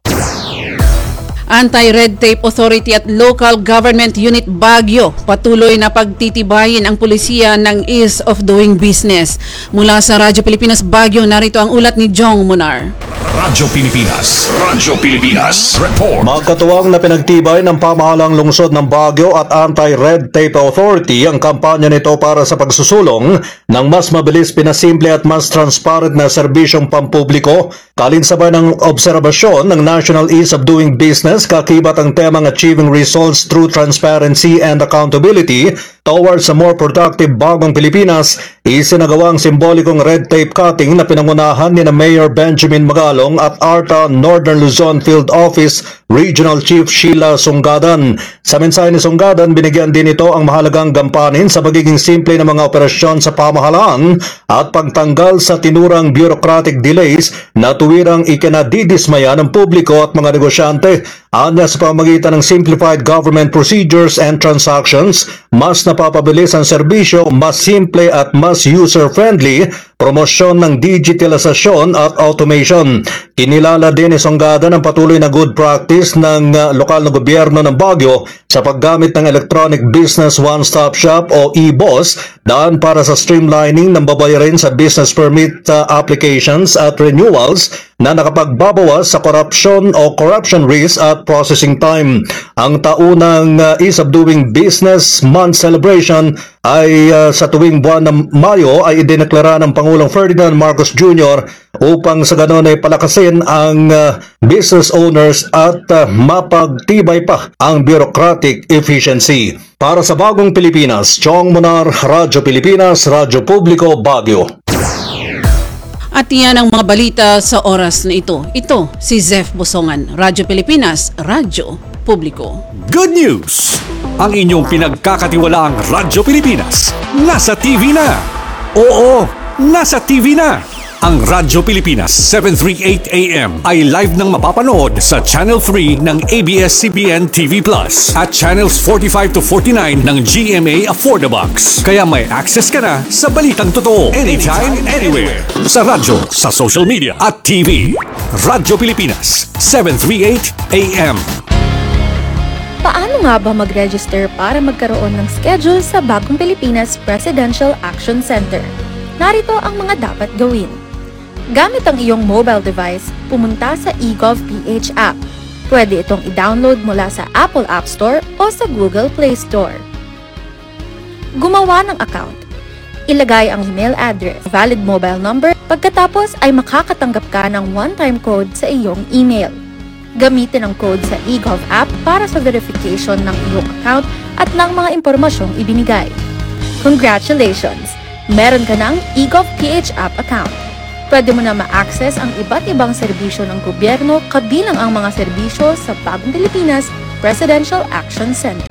Anti-Red Tape Authority at Local Government Unit Baguio patuloy na pagtitibayin ang pulisiya ng ease of doing business. Mula sa Radyo Pilipinas Baguio, narito ang ulat ni Jong Munar. Radyo Pilipinas. Radyo Pilipinas. Report. Magkatuwang na pinagtibay ng pamahalang lungsod ng Baguio at Anti-Red Tape Authority ang kampanya nito para sa pagsusulong ng mas mabilis, pinasimple at mas transparent na serbisyong pampubliko. Kalinsabay ng obserbasyon ng National Ease of Doing Business, kakibat ang temang Achieving Results Through Transparency and Accountability Towards a More Productive Bagong Pilipinas, isinagawang simbolikong red tape cutting na pinangunahan ni na Mayor Benjamin Magalong at ARTA Northern Luzon Field Office Regional Chief Sheila Sunggadan. Sa mensahe ni Sunggadan, binigyan din ito ang mahalagang gampanin sa pagiging simple ng mga operasyon sa pamahalaan at pagtanggal sa tinurang bureaucratic delays na tuwirang ikinadidismaya ng publiko at mga negosyante. Anya, sa pamagitan ng simplified government procedures and transactions, mas napapabilis ang serbisyo, mas simple at mas user-friendly, promosyon ng digitalisasyon at automation. Kinilala din ni Sunggadan ang patuloy na good practice ng uh, lokal na gobyerno ng Baguio sa paggamit ng Electronic Business One-Stop Shop o E B O S, daan para sa streamlining ng babayarin sa business permit uh, applications at renewals na nakapagbabawas sa corruption o corruption risk at processing time. Ang taunang uh, Ease of Doing Business Month celebration ay uh, sa tuwing buwan ng Mayo ay idineklara ng Pangulong Ferdinand Marcos Junior upang sa ganon ay palakasin ang uh, business owners at uh, mapagtibay pa ang bureaucratic efficiency. Para sa Bagong Pilipinas, Chong Munar, Radyo Pilipinas, Radyo Publiko, Baguio. At yan ang mga balita sa oras na ito. Ito si Zef Bosongan, Radyo Pilipinas, Radyo Publiko. Good news! Ang inyong pinagkakatiwalaang Radyo Pilipinas nasa T V na. Oo, nasa T V na. Ang Radyo Pilipinas seven thirty-eight A M ay live nang mapapanood sa Channel three ng A B S C B N T V Plus at Channels forty-five to forty-nine ng G M A Affordabox. Kaya may access ka na sa balitang totoo anytime, anywhere. Sa radyo, sa social media at T V. Radyo Pilipinas seven thirty-eight A M. Paano Paano nga ba mag-register para magkaroon ng schedule sa Bagong Pilipinas Presidential Action Center? Narito ang mga dapat gawin. Gamit ang iyong mobile device, pumunta sa eGovPH app. Pwede itong i-download mula sa Apple App Store o sa Google Play Store. Gumawa ng account. Ilagay ang email address, valid mobile number, pagkatapos ay makakatanggap ka ng one-time code sa iyong email. Gamitin ang code sa eGov app para sa verification ng iyong account at ng mga impormasyong ibinigay. Congratulations! Meron ka ng eGovPH app account. Pwede mo na ma-access ang iba't ibang serbisyo ng gobyerno kabilang ang mga serbisyo sa Bagong Pilipinas Presidential Action Center.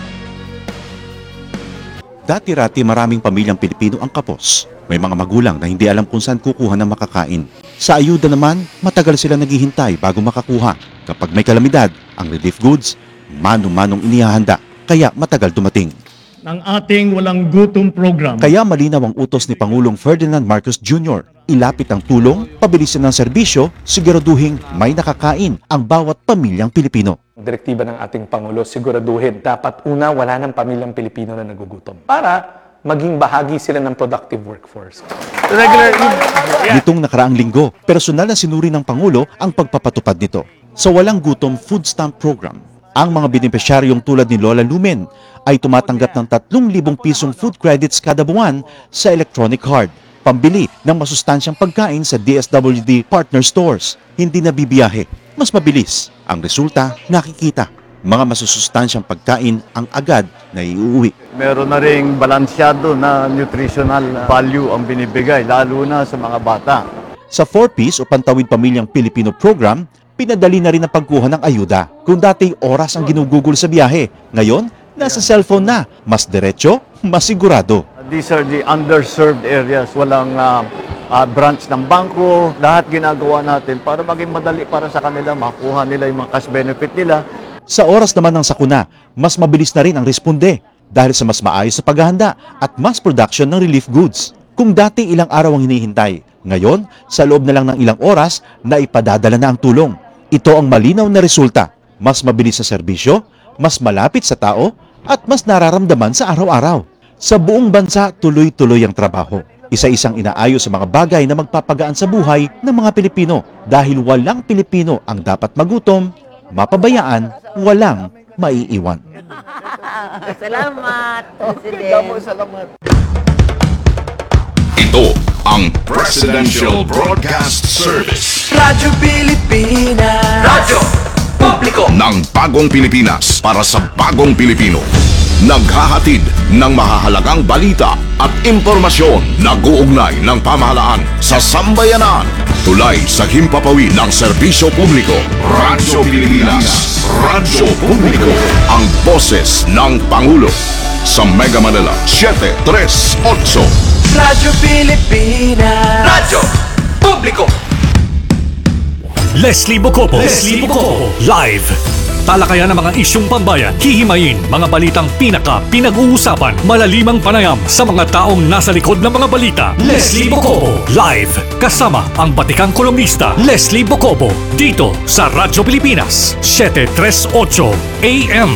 Dati-rati maraming pamilyang Pilipino ang kapos. May mga magulang na hindi alam kung saan kukuha ng makakain. Sa ayuda naman, matagal sila naghihintay bago makakuha. Kapag may kalamidad, ang relief goods, manong-manong inihahanda, kaya matagal dumating. Ng ating walang gutom program. Kaya malinaw ang utos ni Pangulong Ferdinand Marcos Junior Ilapit ang tulong, pabilisin ng serbisyo, siguraduhin may nakakain ang bawat pamilyang Pilipino. Direktiba ng ating Pangulo, siguraduhin dapat una wala ng pamilyang Pilipino na nagugutom para maging bahagi sila ng productive workforce. Regular, Nitong nakaraang linggo, personal na sinuri ng Pangulo ang pagpapatupad nito. Sa Walang Gutom Food Stamp Program, ang mga benepisyaryong tulad ni Lola Lumen ay tumatanggap ng tatlong libong pisong food credits kada buwan sa electronic card, pambili ng masustansyang pagkain sa D S W D partner stores. Hindi na bibiyahe, mas mabilis. Ang resulta, nakikita. Mga masusustansyang pagkain ang agad na iuwi. Meron na ring balansyado na nutritional value ang binibigay, lalo na sa mga bata. Sa four piece o Pantawid Pamilyang Pilipino program, pinadali na rin ang pagkuha ng ayuda. Kung dati oras ang ginugugol sa biyahe, ngayon, nasa cellphone na. Mas diretso, mas sigurado. These are the underserved areas. Walang uh, uh, branch ng bangko. Lahat ginagawa natin para maging madali para sa kanila, makuha nila yung mga cash benefit nila. Sa oras naman ng sakuna, mas mabilis na rin ang responde dahil sa mas maayos sa paghahanda at mass production ng relief goods. Kung dati ilang araw ang hinihintay, ngayon, sa loob na lang ng ilang oras, na ipadadala na ang tulong. Ito ang malinaw na resulta. Mas mabilis sa serbisyo, mas malapit sa tao, at mas nararamdaman sa araw-araw. Sa buong bansa, tuloy-tuloy ang trabaho. Isa-isang inaayos sa mga bagay na magpapagaan sa buhay ng mga Pilipino dahil walang Pilipino ang dapat magutom, mapabayaan, walang maiiwan. Salamat, President. Salamat. Ito ang Presidential Broadcast Service. Radyo Pilipinas. Radyo Publiko ng Bagong Pilipinas para sa Bagong Pilipino. Naghahatid ng mahahalagang balita at impormasyon na guugnay ng pamahalaan sa sambayanan. Tulay sa himpapawid ng serbisyo publiko. Radyo Pilipinas. Radyo Publiko. Ang boses ng Pangulo. Sa Mega Manila, seven tres eight. Radyo Pilipinas. Radyo Publiko. Leslie Bocopo. Leslie Bocopo. Live. Talakayan ng mga isyong pambayan, hihimayin mga balitang pinaka pinag-uusapan, malalimang panayam sa mga taong nasa likod ng mga balita. Leslie Bocopo. Live. Kasama ang batikang kolumnista Leslie Bocopo. Dito sa Radyo Pilipinas, seven tres eight A M.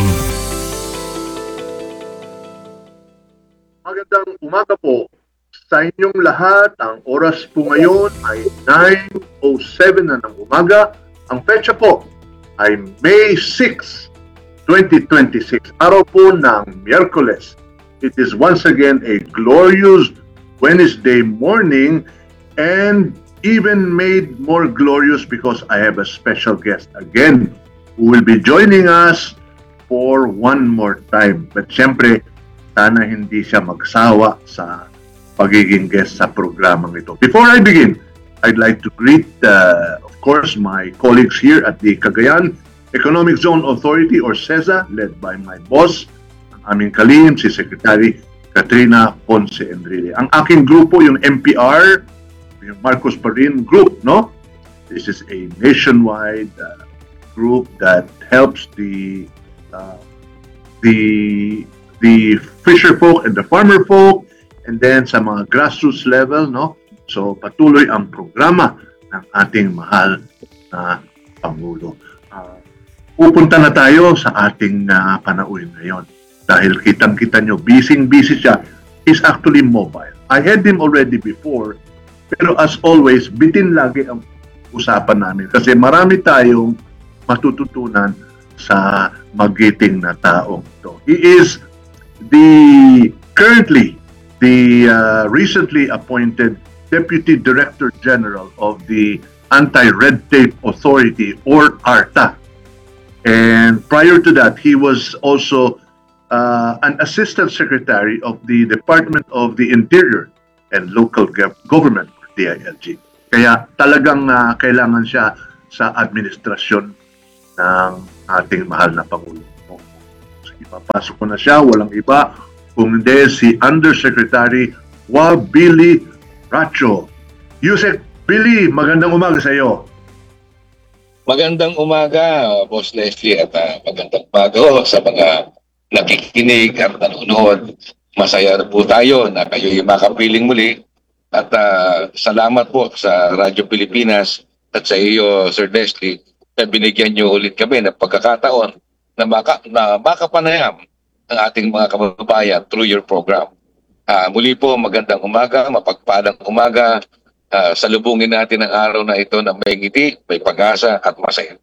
Magandang umaga po sa inyong lahat. Ang oras po ngayon ay nine oh seven na ng umaga. Ang petsa po ay May sixth, twenty twenty-six. Araw po ng Miyerkules. It is once again a glorious Wednesday morning and even made more glorious because I have a special guest again who will be joining us for one more time. But syempre, sana hindi siya magsawa sa pagiging guest sa programang ito. Before I begin, I'd like to greet, uh, of course, my colleagues here at the Cagayan Economic Zone Authority or CEZA, led by my boss, ang aming kalihim, si Secretary Katrina Ponce Enrile. Ang aking grupo, yung M P R, yung Marcos Parin Group, no? This is a nationwide uh, group that helps the uh, the the fisher folk and the farmer folk, and then sa mga grassroots level, no? So patuloy ang programa ng ating mahal na Pangulo. Uh, pupunta na tayo sa ating uh, panauhin ngayon. Dahil kitang-kita nyo, busy-busy siya. He's actually mobile. I had him already before, pero as always, bitin lagi ang usapan namin. Kasi marami tayong matututunan sa magiting na taong ito. He is the currently the uh, recently appointed Deputy Director General of the Anti-Red Tape Authority, or ARTA. And prior to that, he was also uh, an Assistant Secretary of the Department of the Interior and Local Government, or D I L G. Kaya talagang uh, kailangan siya sa administrasyon ng ating mahal na Pangulo. So, ipapasok ko na siya, walang iba, kung hindi si Undersecretary Wabili Racho. Yusek Billy, magandang umaga sa iyo. Magandang umaga, Boss Leslie, at uh, magandang umaga sa mga nakikinig at nanonood. Masaya na po tayo na kayo'y makapiling muli. At uh, salamat po sa Radyo Pilipinas at sa iyo, Sir Leslie, na binigyan niyo ulit kami ng pagkakataon na, maka, na makapanayam ang ating mga kababayan through your program. Uh, muli po, magandang umaga, mapagpalang umaga. Uh, salubungin natin ang araw na ito na may ngiti, may pag-asa at masaya.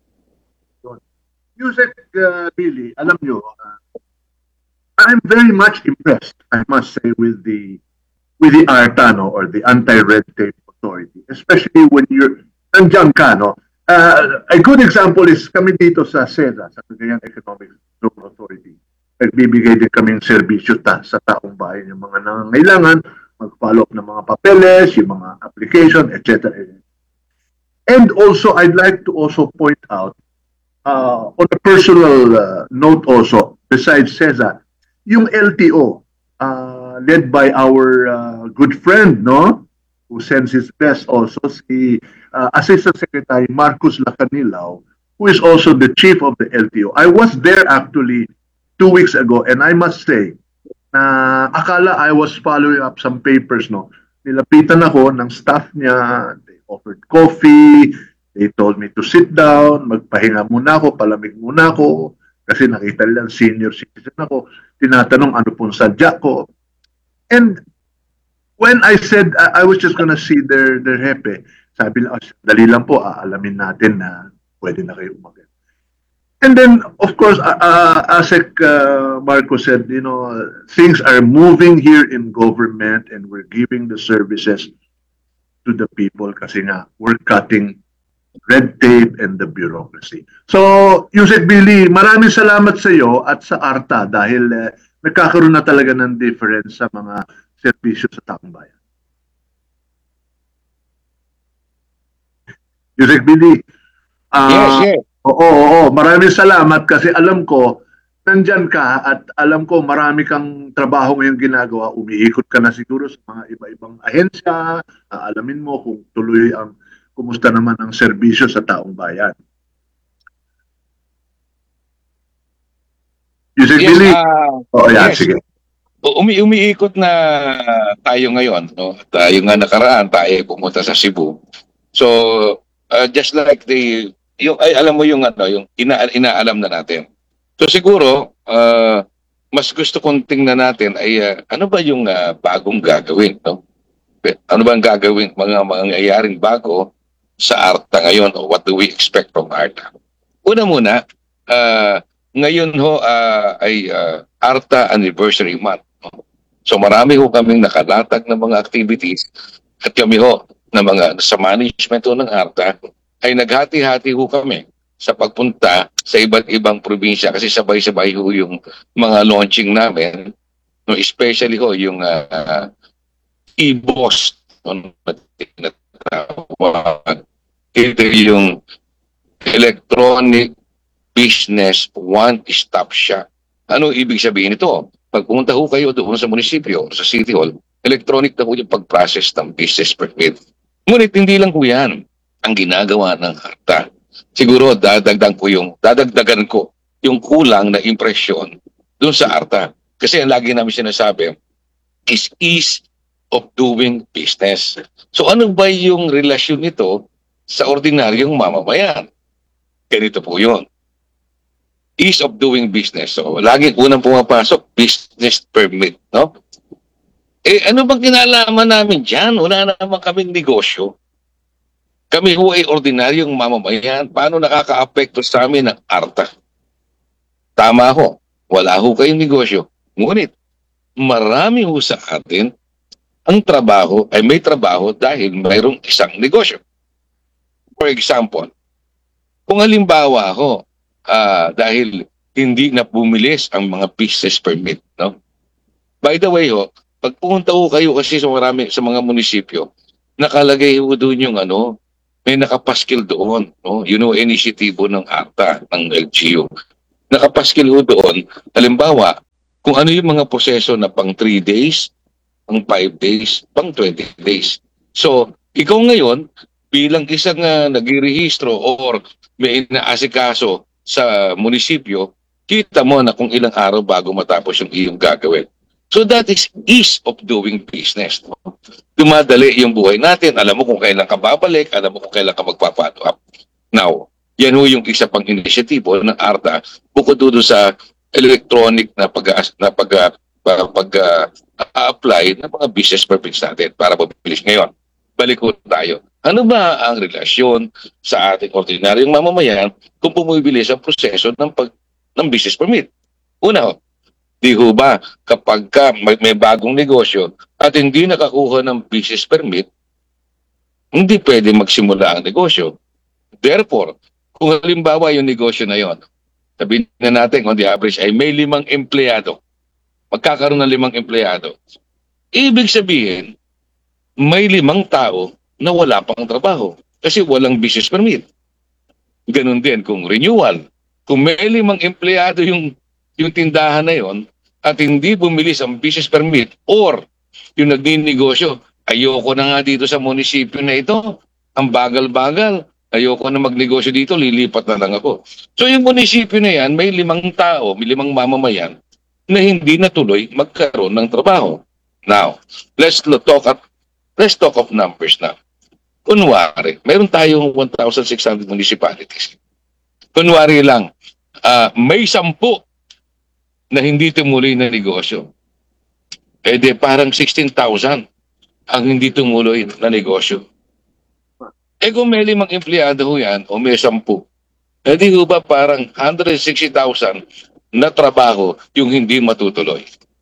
Yusek uh, Billy, alam nyo, uh, I'm very much impressed, I must say, with the with the ARTA, no, or the Anti-Red Tape Authority, especially when you're nandiyan ka, no? Uh, a good example is kami dito sa SEDA, sa Cagayan Economic Zone Authority. Nagbibigay din kaming serbisyo ta sa taong bayan, yung mga nangangailangan, mag-follow up ng mga papeles, yung mga application, et cetera. And also, I'd like to also point out, uh, on a personal uh, note also, besides CESA, yung L T O, uh, led by our uh, good friend, no, who sends his best also, si uh, Assistant Secretary Marcus Lacanilao, who is also the chief of the L T O. I was there actually two weeks ago, and I must say, na akala I was following up some papers, no. Nilapitan ako ng staff niya, they offered coffee, they told me to sit down, magpahinga muna ako, palamig muna ako, kasi nakita nila senior citizen ako, tinatanong ano pong sadya ko. And when I said I, I was just gonna see their their hepe, sabi nila, oh, dali lang po, aalamin natin na pwede na kayo umagat. And then, of course, uh, uh, Asek uh, Marco said, you know, things are moving here in government and we're giving the services to the people kasi nga, we're cutting red tape and the bureaucracy. So, Yusek Billy, maraming salamat sa iyo at sa ARTA dahil uh, nagkakaroon na talaga ng difference sa mga serbisyo sa taong bayan. Yusek Billy, uh, yes, yes. Oo, oo, maraming salamat kasi alam ko, nandyan ka at alam ko marami kang trabaho ngayong ginagawa. Umiikot ka na siguro sa mga iba-ibang ahensya, alamin mo kung tuloy ang, kumusta naman ang serbisyo sa taong bayan. Yusek Yes, Billy? uh, Oo, yan, yes. sige. Umi umiikot na tayo ngayon, no? Tayo nga nakaraan, tayo pumunta sa Cebu. So, uh, just like the yung ay alam mo yung ano yung ina, inaalam na natin. So siguro uh, mas gusto kong tingnan natin ay uh, ano ba yung uh, bagong gagawin, no? Ano ba ang gagawin, mga mangyayaring bago sa ARTA ngayon, o what do we expect from ARTA? Una muna, uh, ngayon ho uh, ay uh, ARTA Anniversary Month. No? So marami ho kaming nakalatag ng mga activities at kami ho na mga sa management ho ng ARTA ay naghati-hati ho kami sa pagpunta sa iba't ibang probinsya kasi sabay-sabay ho yung mga launching namin, no, especially ho yung uh, e-boss, no, ito yung Electronic Business One-Stop Shop. Ano ibig sabihin ito? Pag pumunta ho kayo doon sa munisipyo, sa City Hall, electronic na ho yung pag-process ng business permit. Ngunit hindi lang ho yan ang ginagawa ng ARTA. Siguro dadagdag ko yung dadagdagan ko yung kulang na impresyon doon sa ARTA. Kasi ang lagi namin sinasabi is ease of doing business. So ano ba yung relasyon nito sa ordinaryong mamamayan? Ganito po yun. ease of doing business. So, laging unang pumapasok, business permit, no? Eh, ano bang kinalaman namin dyan? Wala naman kaming negosyo. Kami ho ay ordinaryong mamamayan. Paano nakaka-apekto sa amin ng ARTA? Tama ho, wala ho kayong negosyo. Ngunit, marami ho sa atin ang trabaho ay may trabaho dahil mayroong isang negosyo. For example, kung halimbawa ho, uh, dahil hindi na bumilis ang mga business permit, no? By the way ho, pag pumunta ho kayo kasi sa marami sa mga munisipyo, nakalagay ho doon yung ano, may nakapaskil doon, no? Yun know, initiatibo ng ARTA, ng L G U. Nakapaskil ho doon, halimbawa, kung ano yung mga proseso na pang three days, pang five days, pang twenty days. So, ikaw ngayon, bilang isang uh, nagirehistro or may inaasikaso sa munisipyo, kita mo na kung ilang araw bago matapos yung iyong gagawin. So that is ease of doing business. No? Dumadali yung buhay natin. Alam mo kung kailan ka babalik, alam mo kung kailan ka magpa-follow up. Now, yan ho yung isa pang inisyatibo ng ARTA bukod doon sa electronic na pag na pag uh, pag uh, apply ng mga business permits natin para mabilis ngayon. Balik ko tayo. Ano ba ang relasyon sa ating ordinaryong mamamayan kung pumibilis ang proseso ng pag ng business permit? Una, di ho ba kapag ka may, may bagong negosyo at hindi nakakuha ng business permit, hindi pwede magsimula ang negosyo. Therefore, kung halimbawa yung negosyo na yon, sabihin na natin on the average ay may limang empleyado, magkakaroon ng limang empleyado. Ibig sabihin, may limang tao na wala pang trabaho kasi walang business permit. Ganun din kung renewal. Kung may limang empleyado yung, yung tindahan na yon at hindi bumilis ang business permit or yung nagninegosyo, ayoko na nga dito sa munisipyo na ito, ang bagal-bagal, ayoko na magnegosyo dito, lilipat na lang ako. So yung munisipyo na yan, may limang tao, may limang mamamayan na hindi natuloy magkaroon ng trabaho. Now, let's talk at let's talk of numbers now. Kunwari, meron tayong one thousand six hundred municipalities. Kunwari lang, uh, may sampu na hindi tumuloy na negosyo. Eh di parang sixteen thousand ang hindi tumuloy na negosyo. Eh kung may limang empleyado ho yan, o may sampu, eh di ho ba parang one hundred sixty thousand na trabaho yung hindi matutuloy.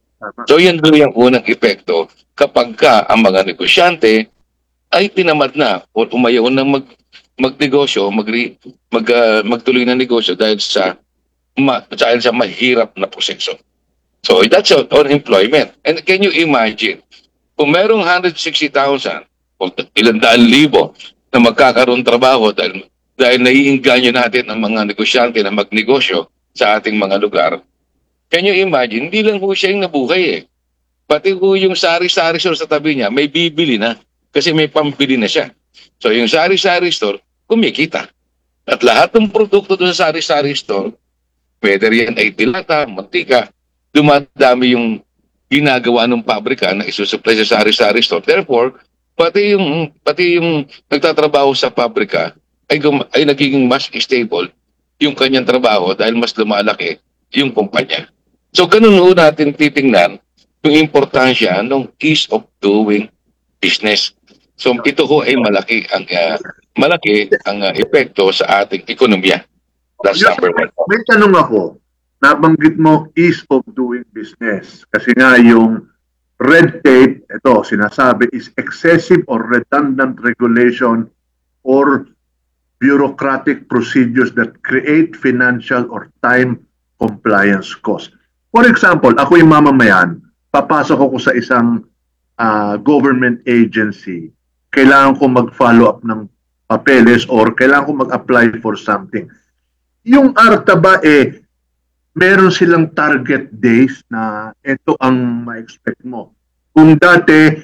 So yan ho yung unang epekto kapag ka ang mga negosyante ay tinamad na o umayaw na mag, magnegosyo, mag, mag, uh, magtuloy na negosyo dahil sa, ma, dahil sa mahirap na proseso. So that's on employment. And can you imagine, kung merong one hundred sixty thousand o ilang daan libo na magkakaroon trabaho dahil, dahil naiinganyo natin ang mga negosyante na magnegosyo sa ating mga lugar, can you imagine, hindi lang po siya yung nabuhay eh. Pati po yung sari-sari store sa tabi niya, may bibili na kasi may pambili na siya. So yung sari-sari store, kumikita. At lahat ng produkto doon sa sari-sari store, whether yan ay dilata, mantika, dumadami yung ginagawa ng pabrika na isusupply sa sari-sari store. Therefore, pati yung, pati yung nagtatrabaho sa pabrika ay, ay nagiging mas stable yung kanyang trabaho dahil mas lumalaki yung kumpanya. So ganun ho natin titingnan yung importansya ng ease of doing business. So ito ho ay malaki ang uh, malaki ang uh, epekto sa ating ekonomiya. That's number one. May tanong ako. Nabanggit mo ease of doing business. Kasi nga yung red tape, ito sinasabi is excessive or redundant regulation or bureaucratic procedures that create financial or time compliance cost. For example, ako yung mamamayan, papasok ako sa isang uh, government agency, kailangan ko mag-follow up ng papeles or kailangan ko mag-apply for something. Yung ARTA ba eh, meron silang target days na ito ang ma-expect mo. Kung dati,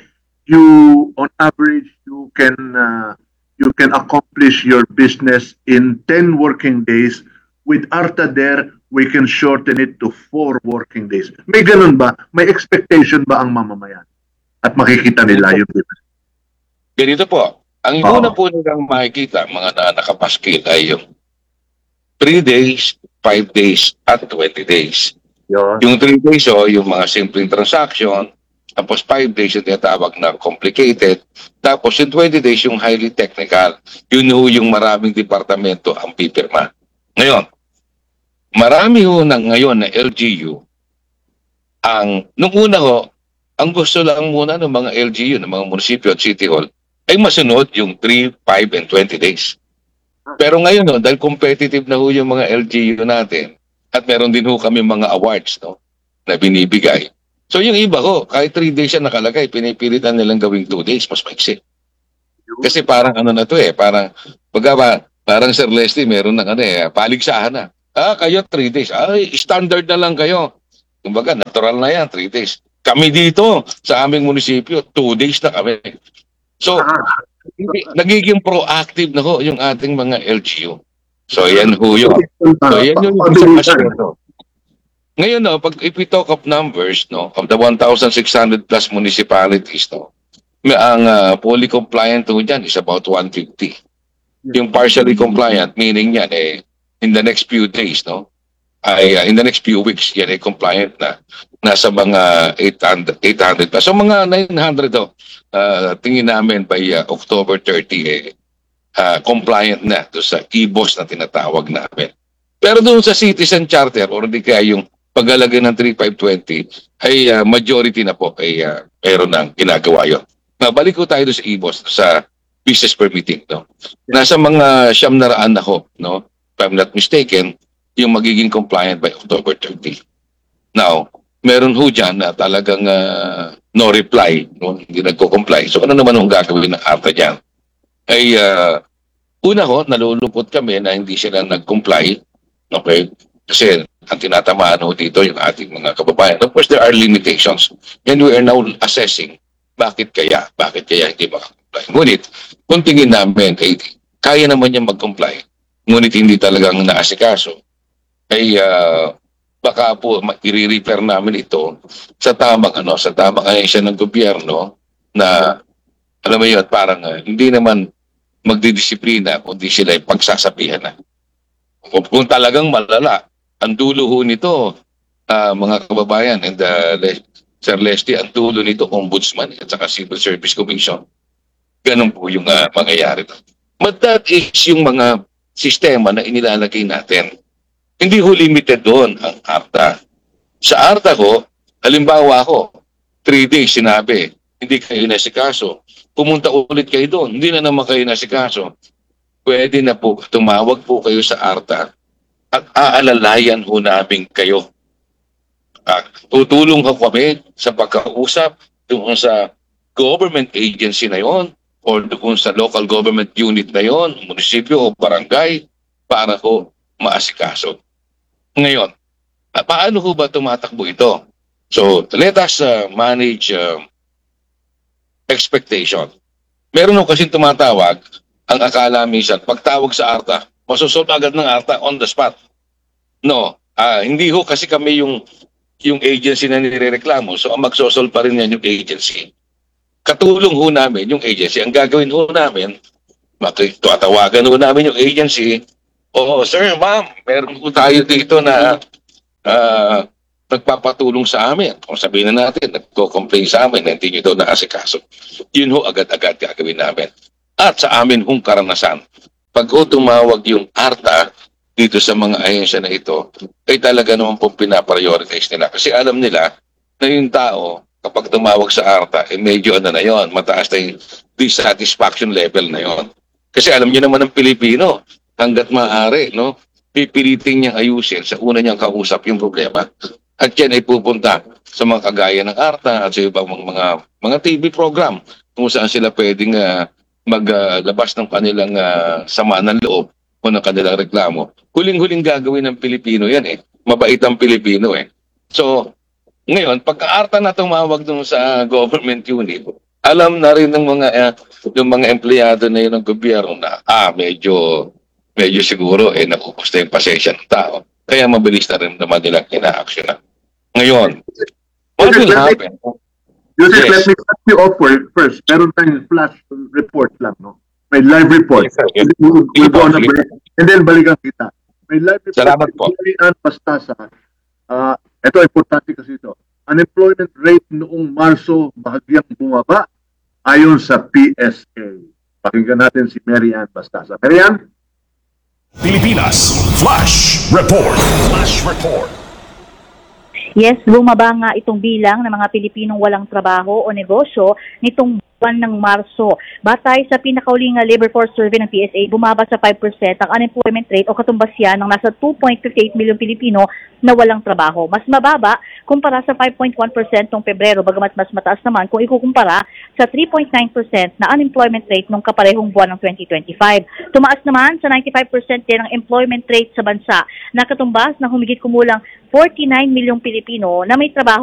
you, on average, you can uh, you can accomplish your business in ten working days. With ARTA there, we can shorten it to four working days. May ganun ba? May expectation ba ang mamamayan? At makikita nila yung business? Ganito po. Ang una po nilang makikita, mga na nakapaskil ay yung three days five days at twenty days. Yun. Yung three days, oh, yung mga simpleng transaction, tapos five days yung tinatawag na complicated, tapos yung twenty days yung highly technical, yun ho yung maraming departamento ang pipirma. Ngayon, marami ho na ngayon na L G U, ang, nung una ho, ang gusto lang muna ng mga L G U, ng mga munisipyo at city hall, ay masunod yung three, five, and twenty days. Pero ngayon, no, dahil competitive na ho yung mga L G U natin, at meron din ho kami mga awards, no, na binibigay. So yung iba ho, kahit three days yan nakalagay, pinipilitan nilang gawing two days, mas maiksi. Kasi parang ano na to eh, parang, pagka, parang Sir Leslie, meron ng ano eh, paligsahan na. Ah, kayo three days. Ay, standard na lang kayo. Kumbaga, natural na yan, three days. Kami dito, sa aming munisipyo, two days na kami. So, nagiging proactive na ho yung ating mga L G U. So, yan ho yun. So, yan yung isang aspecto. Ngayon, no, pag if we talk of numbers, no, of the one thousand six hundred plus municipalities, no, may, ang uh, fully compliant ho dyan is about one fifty. Yung partially compliant, meaning yan, eh, in the next few days, no, ay, uh, in the next few weeks, yan ay compliant na. Nasa mga eight hundred, eight hundred plus. So, mga nine hundred, oh, uh, tingin namin by uh, October thirtieth, eh, uh, compliant na to sa e-boss na tinatawag namin. Pero doon sa citizen charter, or di kaya yung paglalagay ng three five twenty, ay uh, majority na po ay uh, meron ng ginagawa yun. Balik ko tayo doon sa e-boss, sa business permitting. No? Nasa mga siyam na raan na ho, no? If I'm not mistaken, yung magiging compliant by October thirtieth. Now, meron ho dyan na talagang uh, no reply, no? Hindi nagko-comply. So ano naman ang gagawin ng A R T A dyan? Ay, uh, una ho, nalulungkot kami na hindi sila nag-comply. Okay? Kasi ang tinatamaan ho dito yung ating mga kababayan. Of course, there are limitations. And we are now assessing bakit kaya, bakit kaya hindi makakomply. Ngunit, kung tingin namin, ay, kaya naman niya mag-comply, ngunit hindi talagang naasikaso, ay uh, baka po i-refer namin ito sa tamang ano, sa tamang ahensya ng gobyerno na alam mo yun, parang uh, hindi naman magdidisiplina kundi sila ay pagsasabihan na. Kung, kung talagang malala, ang dulo ho nito, uh, mga kababayan, and uh, Sir Leslie, ang dulo nito, Ombudsman at saka Civil Service Commission. Ganun po yung uh, mangyayari. But that is yung mga sistema na inilalagay natin. Hindi ho limited doon ang A R T A. Sa A R T A ko, halimbawa ko, three days sinabi, hindi kayo nasikaso. Pumunta ulit kayo doon, hindi na naman kayo nasikaso. Pwede na po, tumawag po kayo sa A R T A at aalalayan ho namin kayo. Uh, tutulong ho kami sa pagkausap doon sa government agency na yon or doon sa local government unit na yon, munisipyo o barangay, para ho maasikaso. Ngayon, uh, paano ho ba tumatakbo ito? So, let us uh, manage uh, expectation. Meron ho kasing tumatawag, ang akala minsan, pagtawag sa A R T A, masusot agad ng A R T A on the spot. No, uh, hindi ho kasi kami yung yung agency na nirereklamo. So, ang magsosol pa rin yan yung agency. Katulong ho namin yung agency. Ang gagawin ho namin, tatawagan ho namin yung agency. Oh, sir, ma'am, meron po tayo dito na uh, nagpapatulong sa amin. Kung sabihin na natin, nagko-complain sa amin na hindi nyo daw naasikaso. Yun ho agad-agad gagawin namin. At sa amin hong karanasan, pag ho tumawag yung A R T A dito sa mga ahensya na ito, ay talaga naman pong pinaprioritize nila. Kasi alam nila na yung tao, kapag tumawag sa A R T A, eh medyo ano na yon, mataas na yung dissatisfaction level na yon. Kasi alam niyo naman ng Pilipino, hanggat maaari, no, pipilitin niyang ayusin sa una niyang kausap yung problema. At yan ay pupunta sa mga kagaya ng A R T A at sa ibang mga, mga, mga T V program kung saan sila pwedeng uh, maglabas uh, ng kanilang uh, sama ng loob o ng kanilang reklamo. Huling-huling gagawin ng Pilipino yan eh. Mabait ang Pilipino eh. So, ngayon, pagka A R T A na tumawag dun sa government unit, alam na rin ng mga, uh, yung mga empleyado na yun ng gobyerno na, ah, medyo, medyo siguro eh, nakukusta yung pasensya ng tao. Kaya mabilis na rin naman nilang ina-action na. Ngayon, what will happen? Joseph, Yes. let me cut you off for- first. Meron tayong flash report lang, no? May live report. Yes, sir. Yes. We'll, we'll go on a break. And then balikan kita. may live report. Salamat po. Mary Ann Bastasa. Uh, ito, importante kasi ito. Unemployment rate noong Marso bahagyang bumaba ayon sa P S A. Pakinggan natin si Mary Ann Bastasa. Mary Ann? Pilipinas Flash Report. Flash Report. Yes, bumaba nga itong bilang ng mga Pilipinong walang trabaho o negosyo nitong buwan ng Marso. Batay sa pinakauling labor force survey ng P S A, bumaba sa five percent ang unemployment rate o katumbas yan ng nasa two point five eight million Pilipino na walang trabaho. Mas mababa kumpara sa five point one percent noong Pebrero, bagamat mas mataas naman kung ikukumpara sa three point nine percent na unemployment rate noong kaparehong buwan ng twenty twenty-five. Tumaas naman sa ninety-five percent din ang employment rate sa bansa na katumbas ng humigit kumulang forty-nine milyong Pilipino na may trabaho